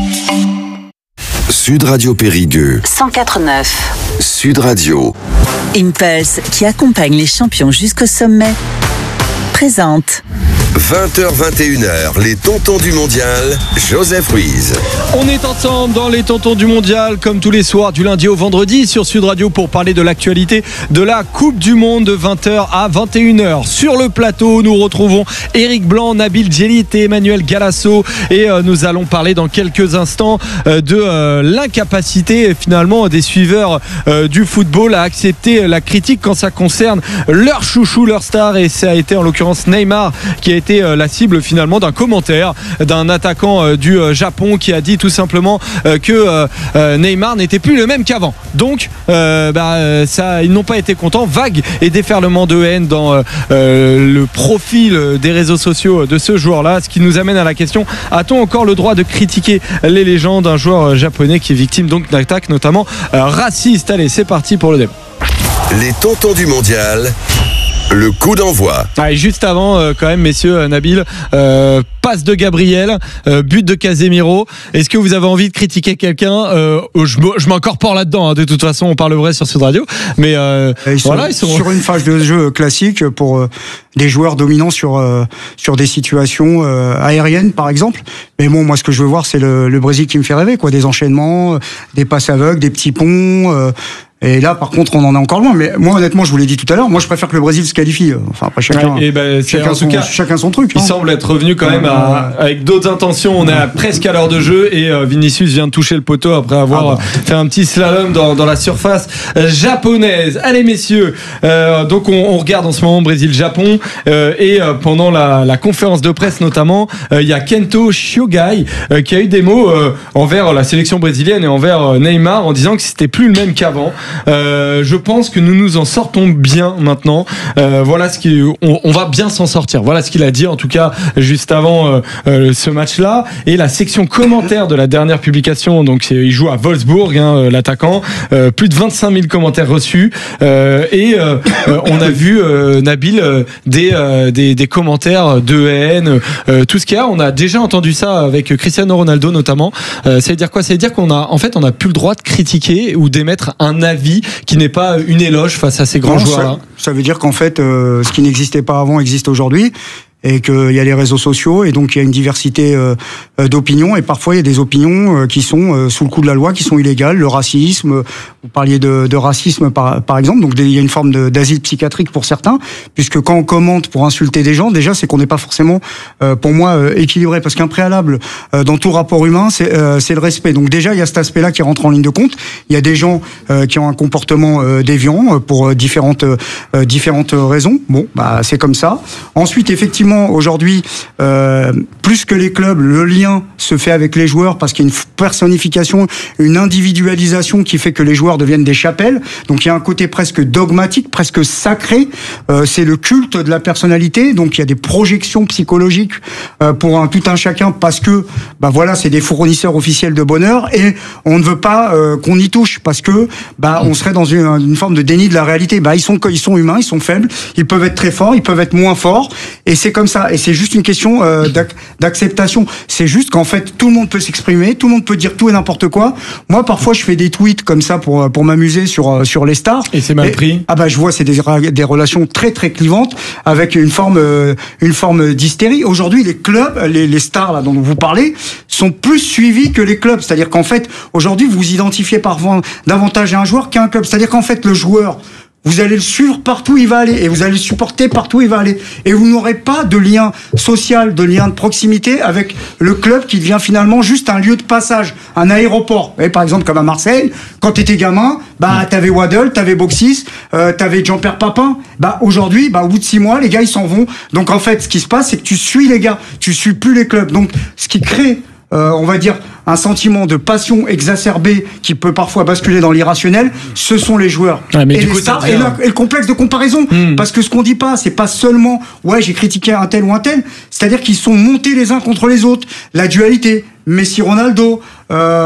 Sud Radio Périgueux. cent quatre neuf. Sud Radio. Impulse, qui accompagne les champions jusqu'au sommet, présente. vingt heures vingt et une heures, les tontons du mondial, Joseph Ruiz. On est ensemble dans les tontons du mondial, comme tous les soirs, du lundi au vendredi sur Sud Radio pour parler de l'actualité de la Coupe du Monde de vingt heures à vingt et une heures. Sur le plateau, nous retrouvons Eric Blanc, Nabil Djellit et Emmanuel Galasso. Et euh, nous allons parler dans quelques instants euh, de euh, l'incapacité finalement des suiveurs euh, du football à accepter la critique quand ça concerne leur chouchou, leur star. Et ça a été en l'occurrence Neymar qui a été la cible finalement d'un commentaire d'un attaquant du Japon qui a dit tout simplement que Neymar n'était plus le même qu'avant. Donc euh, bah, ça, ils n'ont pas été contents. Vague et déferlement de haine dans euh, le profil des réseaux sociaux de ce joueur-là, ce qui nous amène à la question: a-t-on encore le droit de critiquer les légendes d'un joueur japonais qui est victime donc d'attaques notamment euh, racistes? Allez, c'est parti pour le débat. Les tontons du mondial. Le coup d'envoi. Ah, et juste avant, euh, quand même, messieurs, euh, Nabil, euh, passe de Gabriel, euh, but de Casemiro. Est-ce que vous avez envie de critiquer quelqu'un? euh, Je, je m'incorpore là-dedans. Hein. De toute façon, on parle vrai sur Sud Radio. Mais euh, ils voilà, sont ils sont sur une phase de jeu classique pour euh, des joueurs dominants sur euh, sur des situations euh, aériennes, par exemple. Mais bon, moi, ce que je veux voir, c'est le, le Brésil qui me fait rêver, quoi. Des enchaînements, euh, des passes aveugles, des petits ponts. Euh, Et là, par contre, on en est encore loin. Mais moi, honnêtement, je vous l'ai dit tout à l'heure, moi, je préfère que le Brésil se qualifie. Enfin, après, chacun, ouais, et ben, chacun, en son, tout cas, chacun son truc. Il hein. semble être revenu quand même à, avec d'autres intentions. On est à presque à l'heure de jeu et euh, Vinicius vient de toucher le poteau après avoir ah bah. fait un petit slalom dans, dans la surface japonaise. Allez, messieurs, euh, donc on, on regarde en ce moment Brésil-Japon euh, et euh, pendant la, la conférence de presse notamment, il euh, y a Kento Shiogai euh, qui a eu des mots euh, envers la sélection brésilienne et envers euh, Neymar en disant que c'était plus le même qu'avant. Euh, je pense que nous nous en sortons bien maintenant. Euh, voilà ce qui, on, on va bien s'en sortir. Voilà ce qu'il a dit en tout cas juste avant euh, euh, ce match-là. Et la section commentaires de la dernière publication, donc il joue à Wolfsburg, hein, l'attaquant. Euh, plus de vingt-cinq mille commentaires reçus. Euh, et euh, euh, on a vu euh, Nabil euh, des, euh, des des commentaires de haine, euh, tout ce qu'il y a. On a déjà entendu ça avec Cristiano Ronaldo notamment. Euh, ça veut dire quoi? Ça veut dire qu'on a en fait on n'a plus le droit de critiquer ou d'émettre un avis qui n'est pas une éloge face à ces grands non, joueurs-là. Ça, ça veut dire qu'en fait, euh, ce qui n'existait pas avant existe aujourd'hui. Et qu'il y a les réseaux sociaux et donc il y a une diversité euh, d'opinions et parfois il y a des opinions euh, qui sont euh, sous le coup de la loi, qui sont illégales. Le racisme, euh, vous parliez de, de racisme par, par exemple, donc il y a une forme de, d'asile psychiatrique pour certains, puisque quand on commente pour insulter des gens, déjà c'est qu'on n'est pas forcément, euh, pour moi, euh, équilibré, parce qu'un préalable euh, dans tout rapport humain, c'est, euh, c'est le respect. Donc déjà il y a cet aspect-là qui rentre en ligne de compte. Il y a des gens euh, qui ont un comportement euh, déviant euh, pour euh, différentes euh, différentes raisons. Bon, bah c'est comme ça. Ensuite, effectivement, aujourd'hui, euh, plus que les clubs, le lien se fait avec les joueurs parce qu'il y a une personnification, une individualisation qui fait que les joueurs deviennent des chapelles. Donc il y a un côté presque dogmatique, presque sacré. Euh, c'est le culte de la personnalité. Donc il y a des projections psychologiques euh, pour un tout un chacun parce que, bah voilà, c'est des fournisseurs officiels de bonheur et on ne veut pas euh, qu'on y touche parce que, bah, on serait dans une, une forme de déni de la réalité. Bah ils sont ils sont humains, ils sont faibles, ils peuvent être très forts, ils peuvent être moins forts et c'est comme ça, et c'est juste une question euh, d'ac- d'acceptation. C'est juste qu'en fait tout le monde peut s'exprimer, tout le monde peut dire tout et n'importe quoi. Moi parfois je fais des tweets comme ça pour pour m'amuser sur sur les stars. Et c'est mal et, pris. Ah bah je vois c'est des des relations très très clivantes avec une forme euh, une forme d'hystérie. Aujourd'hui les clubs, les les stars là dont vous parlez sont plus suivis que les clubs. C'est-à-dire qu'en fait aujourd'hui vous identifiez parfois davantage un joueur qu'un club. C'est-à-dire qu'en fait le joueur, vous allez le suivre partout où il va aller et vous allez le supporter partout où il va aller. Et vous n'aurez pas de lien social, de lien de proximité avec le club qui devient finalement juste un lieu de passage, un aéroport. Vous voyez, par exemple, comme à Marseille, quand tu étais gamin, bah, t'avais Waddle, t'avais Boxis, euh, t'avais Jean-Pierre Papin. Bah, aujourd'hui, bah, au bout de six mois, les gars, ils s'en vont. Donc, en fait, ce qui se passe, c'est que tu suis les gars, tu suis plus les clubs. Donc, ce qui crée Euh, on va dire un sentiment de passion exacerbée qui peut parfois basculer dans l'irrationnel, ce sont les joueurs. Ouais, mais et, du les coup, stars, et, le, et le complexe de comparaison. Mmh. Parce que ce qu'on dit pas, c'est pas seulement ouais j'ai critiqué un tel ou un tel, c'est-à-dire qu'ils sont montés les uns contre les autres. La dualité, Messi-Ronaldo, euh,